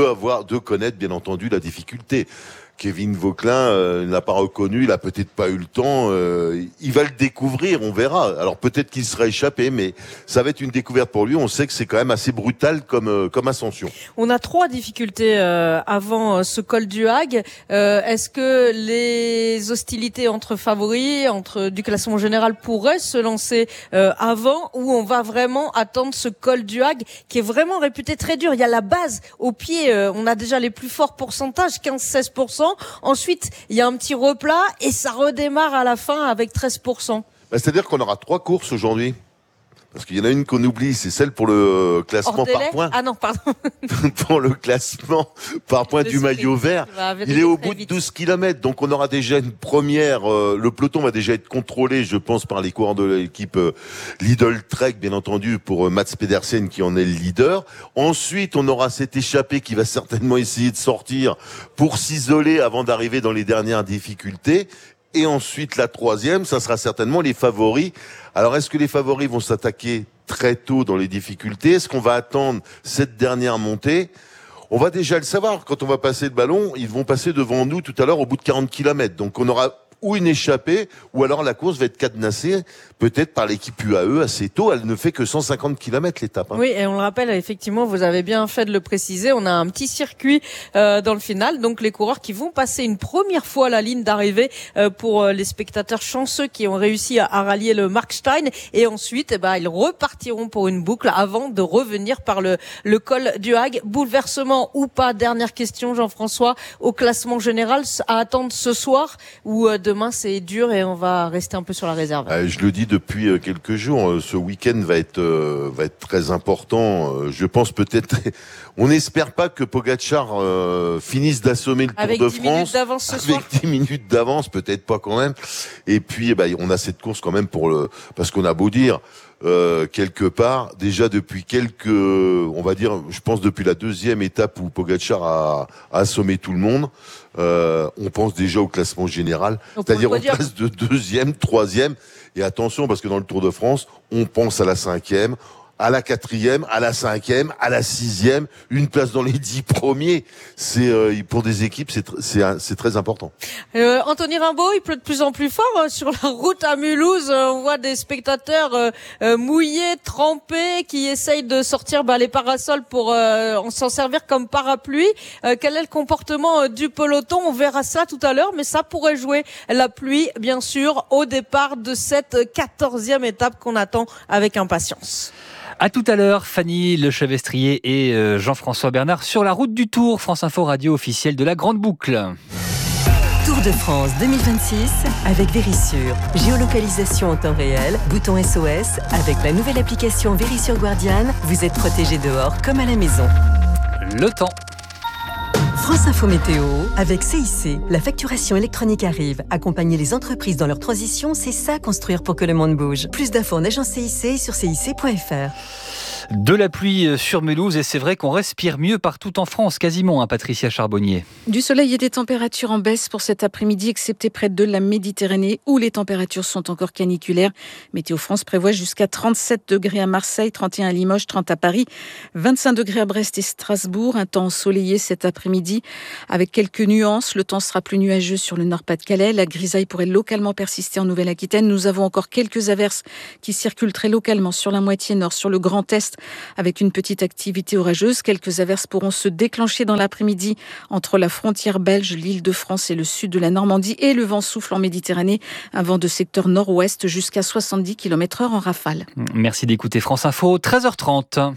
de connaître, bien entendu, la difficulté. Kevin Vauquelin n'a pas reconnu, il a peut-être pas eu le temps. Il va le découvrir, on verra. Alors peut-être qu'il sera échappé, mais ça va être une découverte pour lui. On sait que c'est quand même assez brutal comme ascension. On a 3 difficultés avant ce col du Hague. Est-ce que les hostilités entre favoris, du classement général, pourraient se lancer avant, ou on va vraiment attendre ce col du Hague qui est vraiment réputé très dur? Il y a la base au pied, on a déjà les plus forts pourcentages, 15-16%. Ensuite, il y a un petit replat et ça redémarre à la fin avec 13%. C'est-à-dire qu'on aura 3 courses aujourd'hui. Parce qu'il y en a une qu'on oublie, c'est celle pour le classement par points. Ah non, pardon. Pour le classement par points du maillot vert. Il est au bout de 12 km. Donc on aura déjà une première, le peloton va déjà être contrôlé, je pense, par les coureurs de l'équipe Lidl Trek, bien entendu, pour Mats Pedersen qui en est le leader. Ensuite, on aura cet échappé qui va certainement essayer de sortir pour s'isoler avant d'arriver dans les dernières difficultés. Et ensuite, la troisième, ça sera certainement les favoris. Alors, est-ce que les favoris vont s'attaquer très tôt dans les difficultés? Est-ce qu'on va attendre cette dernière montée? On va déjà le savoir. Quand on va passer le ballon, ils vont passer devant nous tout à l'heure au bout de 40 km. Donc, on aura ou une échappée, ou alors la course va être cadenassée, peut-être par l'équipe UAE assez tôt. Elle ne fait que 150 km l'étape. Oui, et on le rappelle, effectivement, vous avez bien fait de le préciser, on a un petit circuit dans le final, donc les coureurs qui vont passer une première fois la ligne d'arrivée pour les spectateurs chanceux qui ont réussi à rallier le Markstein, et ensuite ils repartiront pour une boucle avant de revenir par le col du Hague. Bouleversement ou pas, dernière question Jean-François, au classement général à attendre ce soir, ou demain c'est dur et on va rester un peu sur la réserve? Je le dis depuis quelques jours, ce week-end va être très important. Je pense peut-être, on n'espère pas que Pogačar finisse d'assommer le Tour de France. Avec 10 minutes d'avance ce soir. Avec 10 minutes d'avance, peut-être pas quand même. Et puis on a cette course quand même parce qu'on a beau dire, quelque part, déjà depuis on va dire, je pense depuis la deuxième étape où Pogačar a assommé tout le monde, on pense déjà au classement général, c'est-à-dire on passe de 2e, 3e, et attention parce que dans le Tour de France, on pense à la 5e, à la 4e, à la 5e, à la 6e, une place dans les 10 premiers. C'est pour des équipes, c'est très important. Anthony Rimbaud, il pleut de plus en plus fort sur la route à Mulhouse. On voit des spectateurs mouillés, trempés, qui essayent de sortir les parasols pour s'en servir comme parapluie. Quel est le comportement du peloton? On verra ça tout à l'heure, mais ça pourrait jouer la pluie, bien sûr, au départ de cette 14e étape qu'on attend avec impatience. À tout à l'heure, Fanny Lechevestrier et Jean-François Bernard sur la route du Tour, France Info Radio officielle de la Grande Boucle. Tour de France 2026 avec Verisure. Géolocalisation en temps réel, bouton SOS. Avec la nouvelle application Verisure Guardian, vous êtes protégé dehors comme à la maison. Le temps. France Info Météo avec CIC. La facturation électronique arrive. Accompagner les entreprises dans leur transition, c'est ça construire pour que le monde bouge. Plus d'infos en agence CIC et sur cic.fr. De la pluie sur Mulhouse et c'est vrai qu'on respire mieux partout en France, quasiment, Patricia Charbonnier. Du soleil et des températures en baisse pour cet après-midi, excepté près de la Méditerranée où les températures sont encore caniculaires. Météo France prévoit jusqu'à 37 degrés à Marseille, 31 à Limoges, 30 à Paris, 25 degrés à Brest et Strasbourg. Un temps ensoleillé cet après-midi avec quelques nuances. Le temps sera plus nuageux sur le Nord-Pas-de-Calais. La grisaille pourrait localement persister en Nouvelle-Aquitaine. Nous avons encore quelques averses qui circulent très localement sur la moitié nord, sur le Grand Est, avec une petite activité orageuse. Quelques averses pourront se déclencher dans l'après-midi entre la frontière belge, l'Île-de-France et le sud de la Normandie. Et le vent souffle en Méditerranée, un vent de secteur nord-ouest jusqu'à 70 km/h en rafale. Merci d'écouter France Info, 13h30.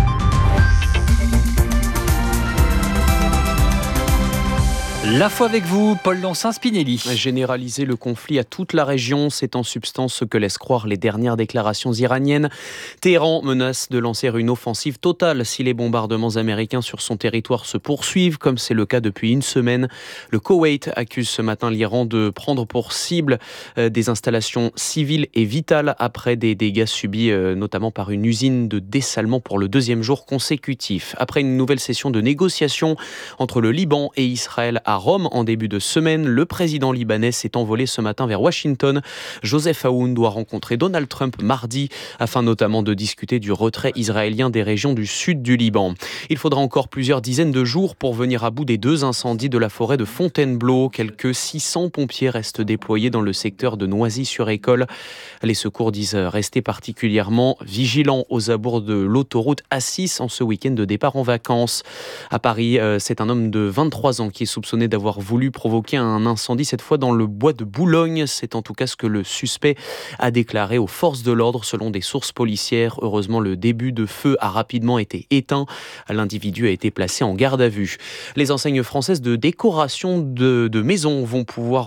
L'info avec vous, Paul Lancin-Spinelli. Généraliser le conflit à toute la région, c'est en substance ce que laissent croire les dernières déclarations iraniennes. Téhéran menace de lancer une offensive totale si les bombardements américains sur son territoire se poursuivent, comme c'est le cas depuis une semaine. Le Koweït accuse ce matin l'Iran de prendre pour cible des installations civiles et vitales après des dégâts subis notamment par une usine de dessalement pour le deuxième jour consécutif. Après une nouvelle session de négociations entre le Liban et Israël à Rome en début de semaine, le président libanais s'est envolé ce matin vers Washington. Joseph Aoun doit rencontrer Donald Trump mardi afin notamment de discuter du retrait israélien des régions du sud du Liban. Il faudra encore plusieurs dizaines de jours pour venir à bout des 2 incendies de la forêt de Fontainebleau. Quelques 600 pompiers restent déployés dans le secteur de Noisy-sur-École. Les secours disent rester particulièrement vigilants aux abords de l'autoroute A6 en ce week-end de départ en vacances. À Paris, c'est un homme de 23 ans qui est soupçonné d'avoir voulu provoquer un incendie, cette fois dans le bois de Boulogne. C'est en tout cas ce que le suspect a déclaré aux forces de l'ordre selon des sources policières. Heureusement, le début de feu a rapidement été éteint. L'individu a été placé en garde à vue. Les enseignes françaises de décoration de maisons vont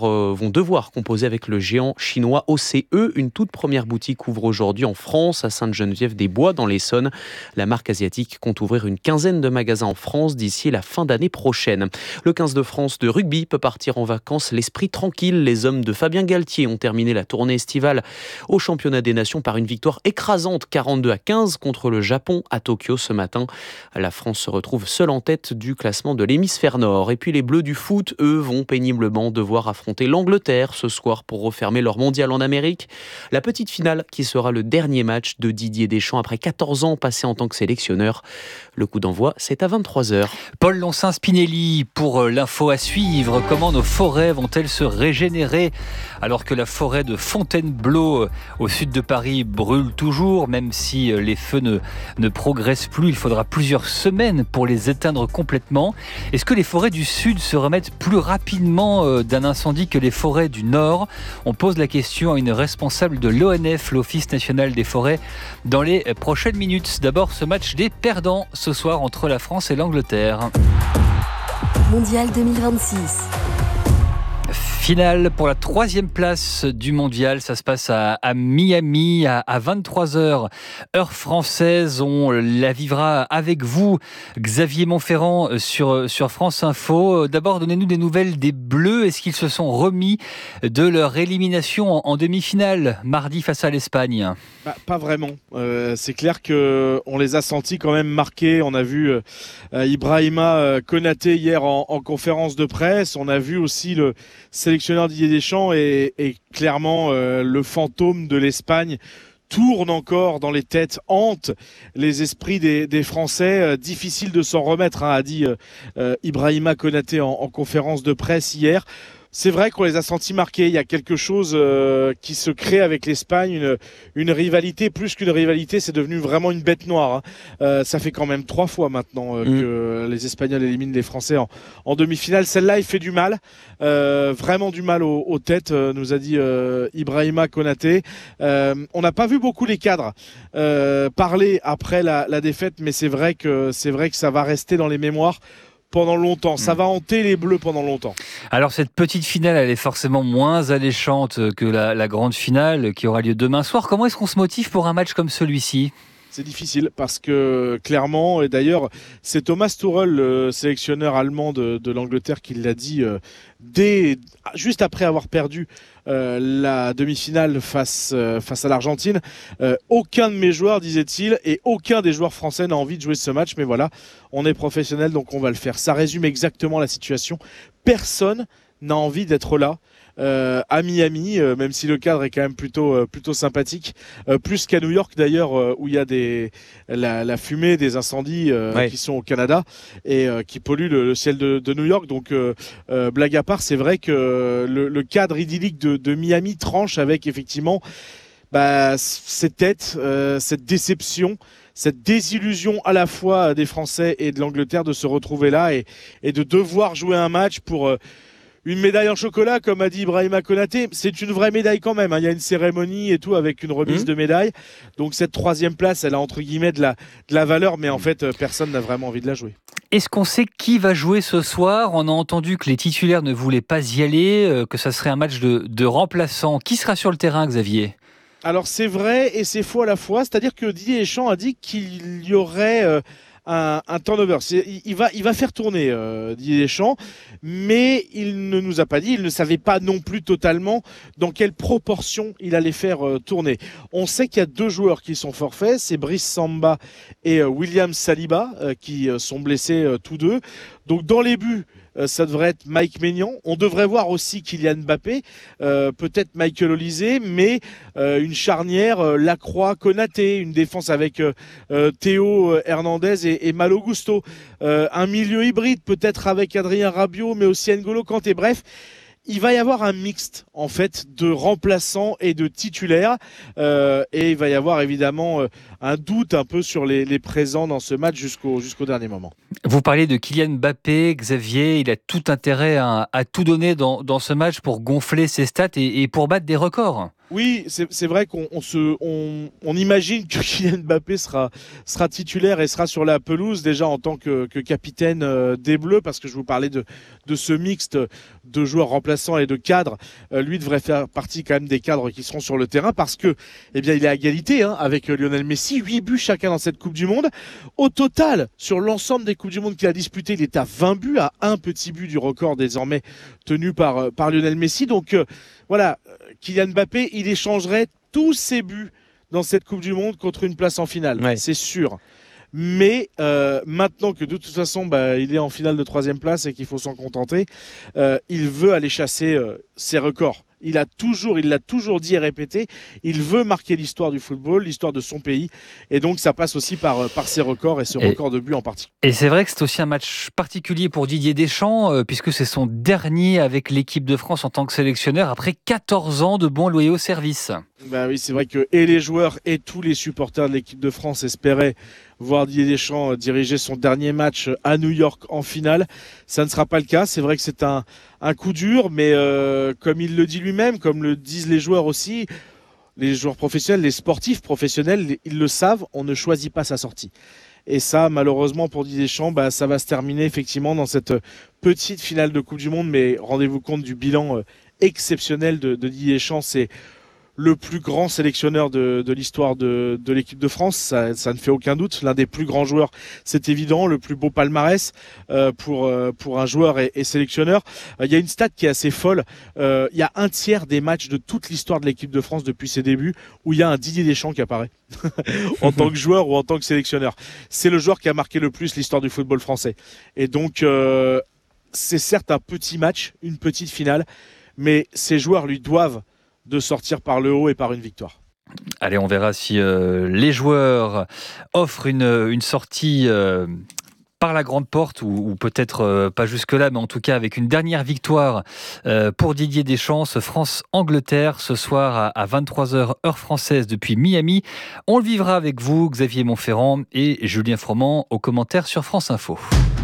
devoir composer avec le géant chinois OCE. Une toute première boutique ouvre aujourd'hui en France, à Sainte-Geneviève-des-Bois, dans l'Essonne. La marque asiatique compte ouvrir une quinzaine de magasins en France d'ici la fin d'année prochaine. Le 15 de France de rugby peut partir en vacances l'esprit tranquille. Les hommes de Fabien Galtier ont terminé la tournée estivale au championnat des nations par une victoire écrasante 42-15 contre le Japon à Tokyo ce matin. La France se retrouve seule en tête du classement de l'hémisphère nord. Et puis les Bleus du foot, eux, vont péniblement devoir affronter l'Angleterre ce soir pour refermer leur mondial en Amérique. La petite finale qui sera le dernier match de Didier Deschamps après 14 ans passés en tant que sélectionneur. Le coup d'envoi, c'est à 23h. Paul Lancin-Spinelli pour l'info à suivre. Comment nos forêts vont-elles se régénérer alors que la forêt de Fontainebleau au sud de Paris brûle toujours, même si les feux ne progressent plus. Il faudra plusieurs semaines pour les éteindre complètement. Est-ce que les forêts du sud se remettent plus rapidement d'un incendie que les forêts du nord? On pose la question à une responsable de l'ONF, l'Office national des forêts, dans les prochaines minutes. D'abord, ce match des perdants ce soir entre la France et l'Angleterre. Mondial 2026. Finale pour la 3e place du mondial. Ça se passe à Miami à 23h, heure française. On la vivra avec vous, Xavier Montferrand, sur France Info. D'abord, donnez-nous des nouvelles des Bleus. Est-ce qu'ils se sont remis de leur élimination en demi-finale mardi face à l'Espagne ? Pas vraiment. C'est clair qu'on les a sentis quand même marqués. On a vu Ibrahima Konaté hier en conférence de presse. On a vu aussi le sélectionneur Didier Deschamps et clairement le fantôme de l'Espagne tourne encore dans les têtes, hante les esprits des Français. Difficile de s'en remettre, a dit Ibrahima Konaté en conférence de presse hier. C'est vrai qu'on les a sentis marqués. Il y a quelque chose qui se crée avec l'Espagne, une rivalité. Plus qu'une rivalité, c'est devenu vraiment une bête noire. Ça fait quand même 3 fois maintenant que les Espagnols éliminent les Français en demi-finale. Celle-là, il fait du mal, vraiment du mal aux têtes, nous a dit Ibrahima Konaté. On n'a pas vu beaucoup les cadres parler après la défaite, mais c'est vrai que ça va rester dans les mémoires pendant longtemps. Ça va hanter les Bleus pendant longtemps. Alors cette petite finale, elle est forcément moins alléchante que la grande finale qui aura lieu demain soir. Comment est-ce qu'on se motive pour un match comme celui-ci ? C'est difficile parce que clairement, et d'ailleurs c'est Thomas Tuchel, le sélectionneur allemand de l'Angleterre, qui l'a dit juste après avoir perdu la demi-finale face à l'Argentine. Aucun de mes joueurs, disait-il, et aucun des joueurs français n'a envie de jouer ce match, mais voilà, on est professionnel donc on va le faire. Ça résume exactement la situation. Personne n'a envie d'être là. À Miami, même si le cadre est quand même plutôt sympathique, plus qu'à New York d'ailleurs, où il y a la fumée des incendies qui sont au Canada et qui polluent le ciel de New York. Donc blague à part, c'est vrai que le cadre idyllique de Miami tranche avec effectivement cette tête, cette déception, cette désillusion à la fois des Français et de l'Angleterre de se retrouver là et de devoir jouer un match pour une médaille en chocolat, comme a dit Ibrahima Konaté. C'est une vraie médaille quand même, hein. Il y a une cérémonie et tout avec une remise de médaille. Donc cette 3e place, elle a entre guillemets de la valeur, mais en fait, personne n'a vraiment envie de la jouer. Est-ce qu'on sait qui va jouer ce soir ? On a entendu que les titulaires ne voulaient pas y aller, que ça serait un match de remplaçants. Qui sera sur le terrain, Xavier ? Alors c'est vrai et c'est faux à la fois. C'est-à-dire que Didier Deschamps a dit qu'il y aurait un turnover. Il va faire tourner Didier Deschamps, mais il ne nous a pas dit, il ne savait pas non plus totalement dans quelle proportion il allait faire tourner. On sait qu'il y a 2 joueurs qui sont forfaits, c'est Brice Samba et William Saliba qui sont blessés tous deux. Donc dans les buts, ça devrait être Mike Maignan. On devrait voir aussi Kylian Mbappé, peut-être Michael Olise, mais une charnière Lacroix-Konaté, une défense avec Théo Hernandez et Malo Gusto, un milieu hybride peut-être avec Adrien Rabiot, mais aussi N'Golo Kanté. Bref, il va y avoir un mixte en fait de remplaçants et de titulaires et il va y avoir évidemment un doute un peu sur les présents dans ce match jusqu'au dernier moment. Vous parlez de Kylian Mbappé, Xavier, il a tout intérêt à tout donner dans ce match pour gonfler ses stats et pour battre des records. Oui, c'est vrai qu'on imagine que Kylian Mbappé sera titulaire et sera sur la pelouse déjà en tant que capitaine des Bleus, parce que je vous parlais de ce mixte de joueurs remplaçants et de cadres. Lui devrait faire partie quand même des cadres qui seront sur le terrain parce que, eh bien, il est à égalité avec Lionel Messi, 8 buts chacun dans cette Coupe du Monde. Au total, sur l'ensemble des Coupes du Monde qu'il a disputées, il est à 20 buts, à un petit but du record désormais tenu par Lionel Messi. Donc voilà, Kylian Mbappé, il échangerait tous ses buts dans cette Coupe du Monde contre une place en finale, c'est sûr. Mais maintenant que de toute façon il est en finale de 3e place et qu'il faut s'en contenter, il veut aller chasser ses records. Il l'a toujours dit et répété, il veut marquer l'histoire du football, l'histoire de son pays, et donc ça passe aussi par ses records et ce record de buts en particulier. Et c'est vrai que c'est aussi un match particulier pour Didier Deschamps, puisque c'est son dernier avec l'équipe de France en tant que sélectionneur, après 14 ans de bons loyaux services. Oui, c'est vrai que et les joueurs et tous les supporters de l'équipe de France espéraient voir Didier Deschamps diriger son dernier match à New York en finale. Ça ne sera pas le cas. C'est vrai que c'est un coup dur, mais comme il le dit lui-même, comme le disent les joueurs aussi, les joueurs professionnels, les sportifs professionnels, ils le savent, on ne choisit pas sa sortie. Et ça, malheureusement pour Didier Deschamps, ça va se terminer effectivement dans cette petite finale de Coupe du Monde, mais rendez-vous compte du bilan exceptionnel de Didier Deschamps. C'est le plus grand sélectionneur de l'histoire de l'équipe de France, ça ne fait aucun doute. L'un des plus grands joueurs, c'est évident, le plus beau palmarès pour un joueur et sélectionneur. Il y a une stat qui est assez folle. Il y a un tiers des matchs de toute l'histoire de l'équipe de France depuis ses débuts où il y a un Didier Deschamps qui apparaît en tant que joueur ou en tant que sélectionneur. C'est le joueur qui a marqué le plus l'histoire du football français. Et donc, c'est certes un petit match, une petite finale, mais ces joueurs lui doivent de sortir par le haut et par une victoire. Allez, on verra si les joueurs offrent une sortie par la grande porte ou peut-être pas jusque-là, mais en tout cas avec une dernière victoire pour Didier Deschamps. France-Angleterre ce soir à 23h heure française depuis Miami. On le vivra avec vous, Xavier Montferrand et Julien Froment aux commentaires sur France Info.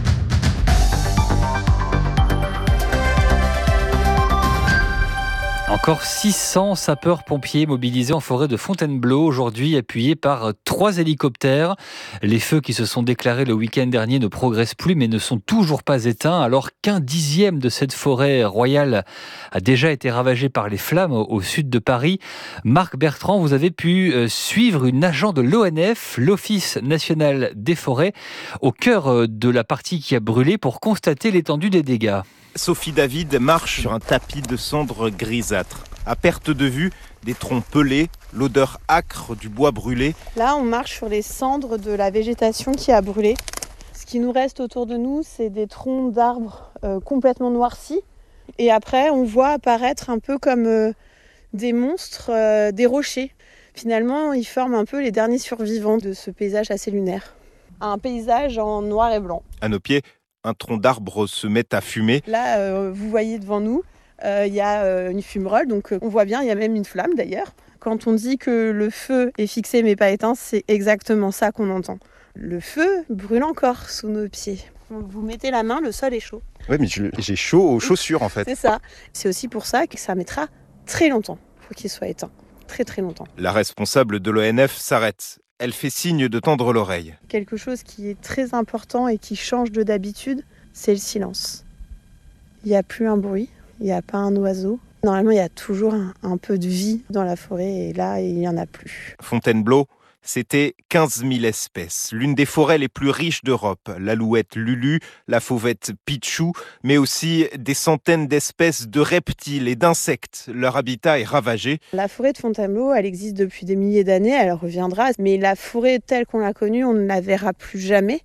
Encore 600 sapeurs-pompiers mobilisés en forêt de Fontainebleau aujourd'hui, appuyés par 3 hélicoptères. Les feux qui se sont déclarés le week-end dernier ne progressent plus, mais ne sont toujours pas éteints, alors qu'un dixième de cette forêt royale a déjà été ravagé par les flammes au sud de Paris. Marc Bertrand, vous avez pu suivre une agent de l'ONF, l'Office national des forêts, au cœur de la partie qui a brûlé pour constater l'étendue des dégâts. Sophie David marche sur un tapis de cendres grisâtres. À perte de vue, des troncs pelés, l'odeur âcre du bois brûlé. Là, on marche sur les cendres de la végétation qui a brûlé. Ce qui nous reste autour de nous, c'est des troncs d'arbres complètement noircis. Et après, on voit apparaître un peu comme des monstres, des rochers. Finalement, ils forment un peu les derniers survivants de ce paysage assez lunaire. Un paysage en noir et blanc. À nos pieds, un tronc d'arbre se met à fumer. Là, vous voyez devant nous, il y a une fumerole, donc on voit bien, il y a même une flamme d'ailleurs. Quand on dit que le feu est fixé mais pas éteint, c'est exactement ça qu'on entend. Le feu brûle encore sous nos pieds. Vous mettez la main, le sol est chaud. Oui, mais j'ai chaud aux chaussures en fait. C'est ça. C'est aussi pour ça que ça mettra très longtemps pour qu'il soit éteint. Très très longtemps. La responsable de l'ONF s'arrête. Elle fait signe de tendre l'oreille. Quelque chose qui est très important et qui change de d'habitude, c'est le silence. Il n'y a plus un bruit, il n'y a pas un oiseau. Normalement, il y a toujours un peu de vie dans la forêt et là, il n'y en a plus. Fontainebleau, c'était 15 000 espèces. L'une des forêts les plus riches d'Europe. L'alouette Lulu, la fauvette Pichou, mais aussi des centaines d'espèces de reptiles et d'insectes. Leur habitat est ravagé. La forêt de Fontainebleau, elle existe depuis des milliers d'années, elle reviendra. Mais la forêt telle qu'on l'a connue, on ne la verra plus jamais.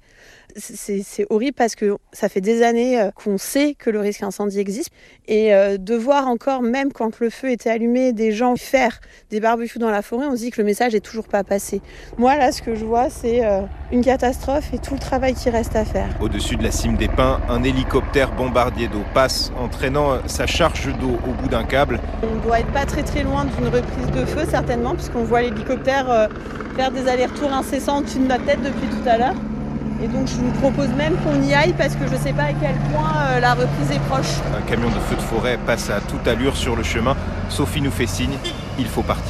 C'est horrible parce que ça fait des années qu'on sait que le risque incendie existe. Et de voir encore, même quand le feu était allumé, des gens faire des barbecues dans la forêt, on se dit que le message n'est toujours pas passé. Moi, là, ce que je vois, c'est une catastrophe et tout le travail qui reste à faire. Au-dessus de la cime des pins, un hélicoptère bombardier d'eau passe, entraînant sa charge d'eau au bout d'un câble. On doit être pas très très loin d'une reprise de feu, certainement, puisqu'on voit l'hélicoptère faire des allers-retours incessants au-dessus de notre tête depuis tout à l'heure. Et donc je vous propose même qu'on y aille parce que je ne sais pas à quel point la reprise est proche. Un camion de feu de forêt passe à toute allure sur le chemin. Sophie nous fait signe, il faut partir.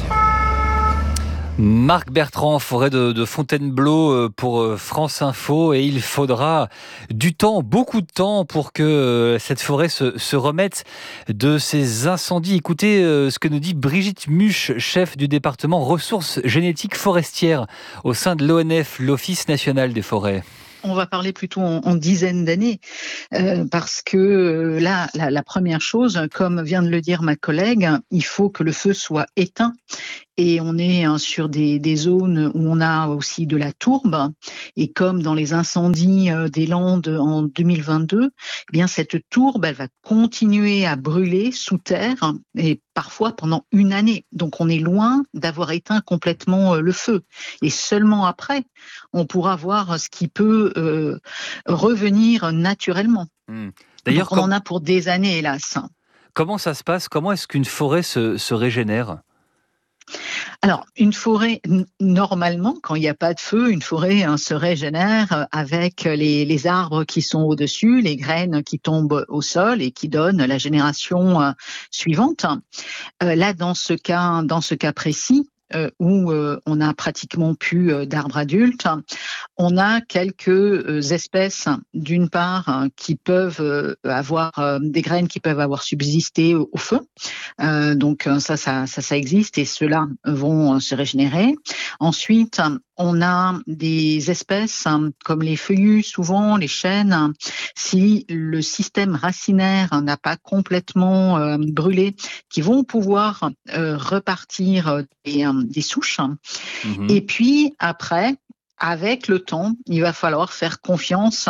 Marc Bertrand, forêt de Fontainebleau pour France Info, et il faudra du temps, beaucoup de temps pour que cette forêt se remette de ces incendies. Écoutez ce que nous dit Brigitte Muche, chef du département ressources génétiques forestières au sein de l'ONF, l'Office national des forêts. On va parler plutôt en dizaines d'années, parce que là, la première chose, comme vient de le dire ma collègue, il faut que le feu soit éteint. Et on est sur des zones où on a aussi de la tourbe. Et comme dans les incendies des Landes en 2022, eh bien cette tourbe, elle va continuer à brûler sous terre et parfois pendant une année. Donc on est loin d'avoir éteint complètement le feu. Et seulement après, on pourra voir ce qui peut revenir naturellement. D'ailleurs, donc on en a pour des années, hélas. Comment ça se passe ? Comment est-ce qu'une forêt se régénère ? Alors, une forêt, normalement, quand il n'y a pas de feu, une forêt se régénère avec les arbres qui sont au-dessus, les graines qui tombent au sol et qui donnent la génération suivante. Là, dans ce cas précis, où on n'a pratiquement plus d'arbres adultes, on a quelques espèces, d'une part, qui peuvent avoir des graines qui peuvent avoir subsisté au feu. Donc ça existe et ceux-là vont se régénérer. Ensuite, on a des espèces comme les feuillus, souvent les chênes. Si le système racinaire n'a pas complètement brûlé, qui vont pouvoir repartir des souches. Mmh. Et puis après, avec le temps, il va falloir faire confiance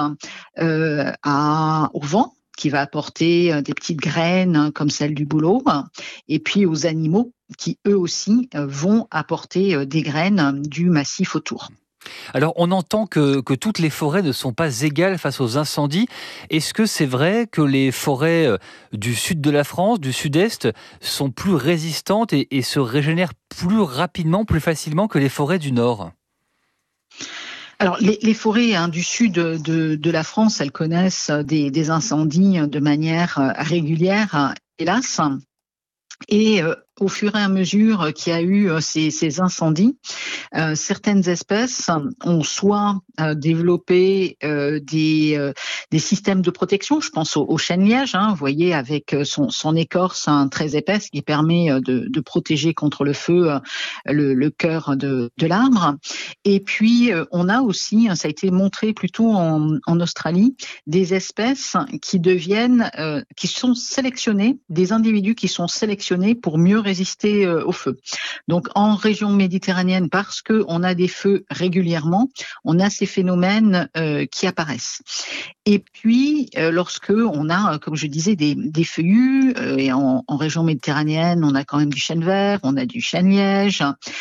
au vent, qui va apporter des petites graines comme celle du bouleau, et puis aux animaux qui, eux aussi, vont apporter des graines du massif autour. Alors, on entend que toutes les forêts ne sont pas égales face aux incendies. Est-ce que c'est vrai que les forêts du sud de la France, du sud-est, sont plus résistantes et se régénèrent plus rapidement, plus facilement que les forêts du nord ? Alors, les forêts du sud de la France, elles connaissent des incendies de manière régulière, hélas. Et au fur et à mesure qu'il y a eu ces incendies, certaines espèces ont soit développé des systèmes de protection. Je pense au chêne-liège, vous voyez, avec son écorce très épaisse qui permet de protéger contre le feu le cœur de l'arbre. Et puis, on a aussi, ça a été montré plutôt en Australie, des espèces qui sont sélectionnées, des individus qui sont sélectionnés pour mieux résister au feu. Donc en région méditerranéenne, parce qu'on a des feux régulièrement, on a ces phénomènes qui apparaissent. Et puis lorsque on a, comme je disais, des feuillus, et en région méditerranéenne, on a quand même du chêne vert, on a du chêne-liège,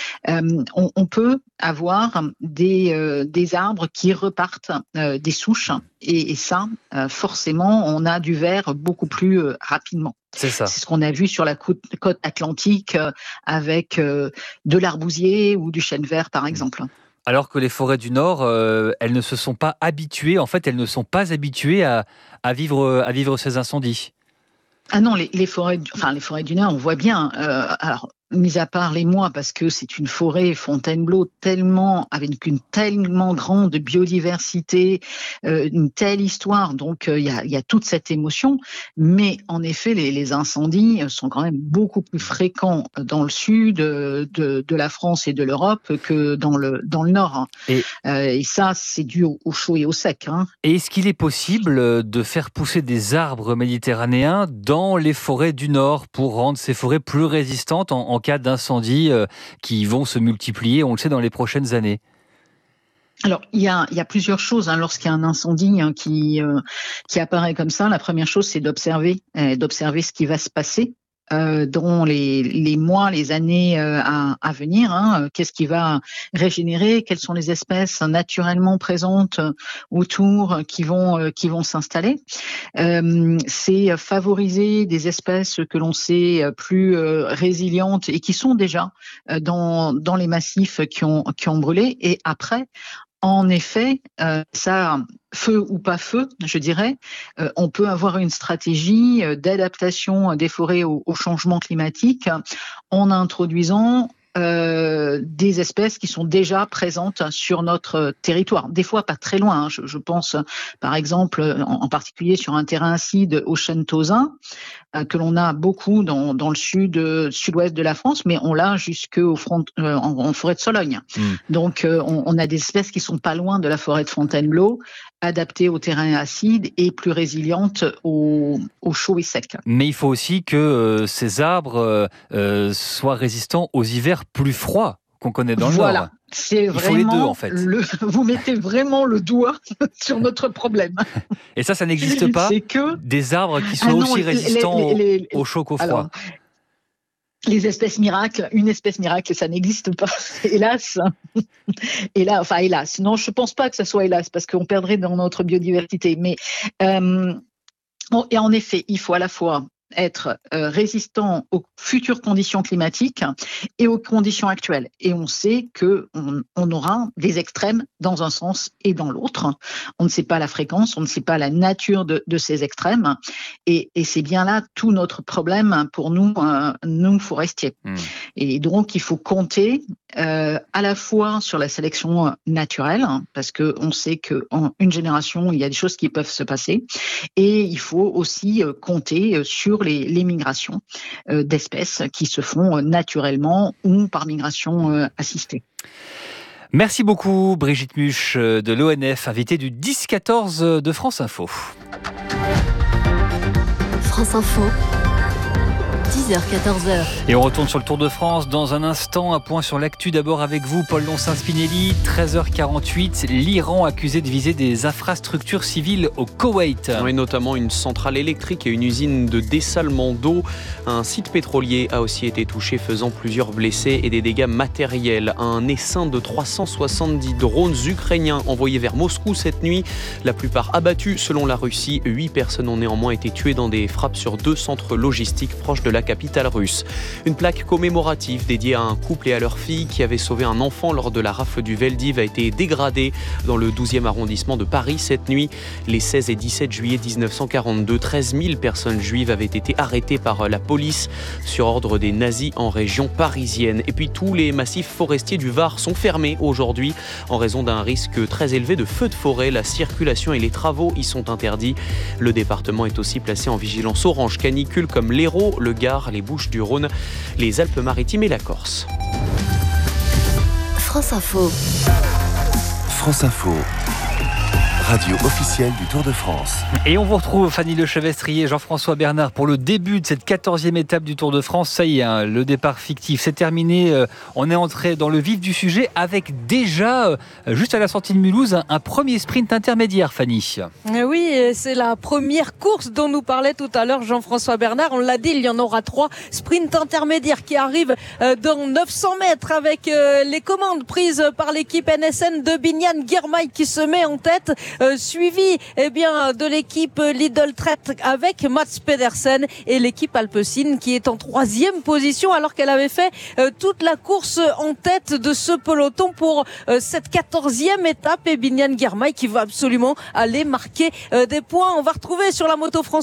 on peut avoir des arbres qui repartent des souches, et ça, forcément, on a du vert beaucoup plus rapidement. C'est ça. C'est ce qu'on a vu sur la côte atlantique avec de l'arbousier ou du chêne vert, par exemple. Alors que les forêts du Nord, elles ne se sont pas habituées, elles ne sont pas habituées à vivre ces incendies. Ah non, les forêts du Nord, on voit bien. Alors, mis à part les mois, parce que c'est une forêt Fontainebleau avec une tellement grande biodiversité, une telle histoire, donc il y a toute cette émotion. Mais en effet, les incendies sont quand même beaucoup plus fréquents dans le sud de la France et de l'Europe que dans le Nord. Et ça, c'est dû au chaud et au sec. Et est-ce qu'il est possible de faire pousser des arbres méditerranéens dans les forêts du Nord pour rendre ces forêts plus résistantes en cas d'incendies qui vont se multiplier, on le sait, dans les prochaines années? Alors, il y a plusieurs choses. Lorsqu'il y a un incendie qui apparaît comme ça, la première chose, c'est d'observer ce qui va se passer dans les mois, les années à venir. Qu'est-ce qui va régénérer? Quelles sont les espèces naturellement présentes autour qui vont s'installer? C'est favoriser des espèces que l'on sait plus résilientes et qui sont déjà dans les massifs qui ont brûlé. Et après, en effet, ça, feu ou pas feu, je dirais, on peut avoir une stratégie d'adaptation des forêts au changement climatique en introduisant des espèces qui sont déjà présentes sur notre territoire. Des fois, pas très loin. Je pense, par exemple, en particulier sur un terrain acide au chêne tausin, que l'on a beaucoup dans le sud-ouest de la France, mais on l'a jusqu'en forêt de Sologne. Donc, on a des espèces qui sont pas loin de la forêt de Fontainebleau, adaptées au terrain acide et plus résilientes au chaud et sec. Mais il faut aussi que ces arbres soient résistants aux hivers plus froids qu'on connaît dans le Nord. Voilà, c'est vraiment. Il faut les deux, en fait. Vous mettez vraiment le doigt sur notre problème. Et ça n'existe pas? C'est que des arbres qui sont aussi résistants au chaud qu'au froid. Alors, les espèces miracles, une espèce miracle, ça n'existe pas, hélas. Hélas. Non, je pense pas que ça soit hélas, parce qu'on perdrait dans notre biodiversité. Mais et en effet, il faut à la fois être résistant aux futures conditions climatiques et aux conditions actuelles. Et on sait qu'on aura des extrêmes dans un sens et dans l'autre. On ne sait pas la fréquence, on ne sait pas la nature de ces extrêmes. Et c'est bien là tout notre problème pour nous forestiers. Et donc, il faut compter à la fois sur la sélection naturelle, parce qu'on sait qu'en une génération, il y a des choses qui peuvent se passer. Et il faut aussi compter sur les migrations d'espèces qui se font naturellement ou par migration assistée. Merci beaucoup Brigitte Muche de l'ONF, invitée du 10-14 de France Info. France Info, 10h-14h. Et on retourne sur le Tour de France dans un instant. Un point sur l'actu d'abord avec vous, Paul Lonsin-Spinelli. 13h48, l'Iran accusé de viser des infrastructures civiles au Koweït. Et notamment une centrale électrique et une usine de dessalement d'eau. Un site pétrolier a aussi été touché, faisant plusieurs blessés et des dégâts matériels. Un essaim de 370 drones ukrainiens envoyés vers Moscou cette nuit. La plupart abattus selon la Russie. 8 personnes ont néanmoins été tuées dans des frappes sur 2 centres logistiques proches de la capitale russe. Une plaque commémorative dédiée à un couple et à leur fille qui avait sauvé un enfant lors de la rafle du Veldiv a été dégradée dans le 12e arrondissement de Paris cette nuit. Les 16 et 17 juillet 1942, 13 000 personnes juives avaient été arrêtées par la police sur ordre des nazis en région parisienne. Et puis tous les massifs forestiers du Var sont fermés aujourd'hui en raison d'un risque très élevé de feux de forêt. La circulation et les travaux y sont interdits. Le département est aussi placé en vigilance orange canicule comme l'Hérault, le Gard, les Bouches-du-Rhône, les Alpes-Maritimes et la Corse. France Info. France Info. Radio officielle du Tour de France. Et on vous retrouve, Fanny Lechevestrier et Jean-François Bernard, pour le début de cette 14e étape du Tour de France. Ça y est, le départ fictif, c'est terminé. On est entré dans le vif du sujet avec déjà, juste à la sortie de Mulhouse, un premier sprint intermédiaire, Fanny. Oui, c'est la première course dont nous parlait tout à l'heure Jean-François Bernard. On l'a dit, il y en aura 3 sprints intermédiaires qui arrivent dans 900 mètres avec les commandes prises par l'équipe NSN de Biniam Girmay qui se met en tête. Suivi de l'équipe Lidl Trek avec Mats Pedersen et l'équipe Alpecin qui est en 3e position alors qu'elle avait fait toute la course en tête de ce peloton pour cette 14e étape. Et Biniam Girmay qui va absolument aller marquer des points. On va retrouver sur la moto française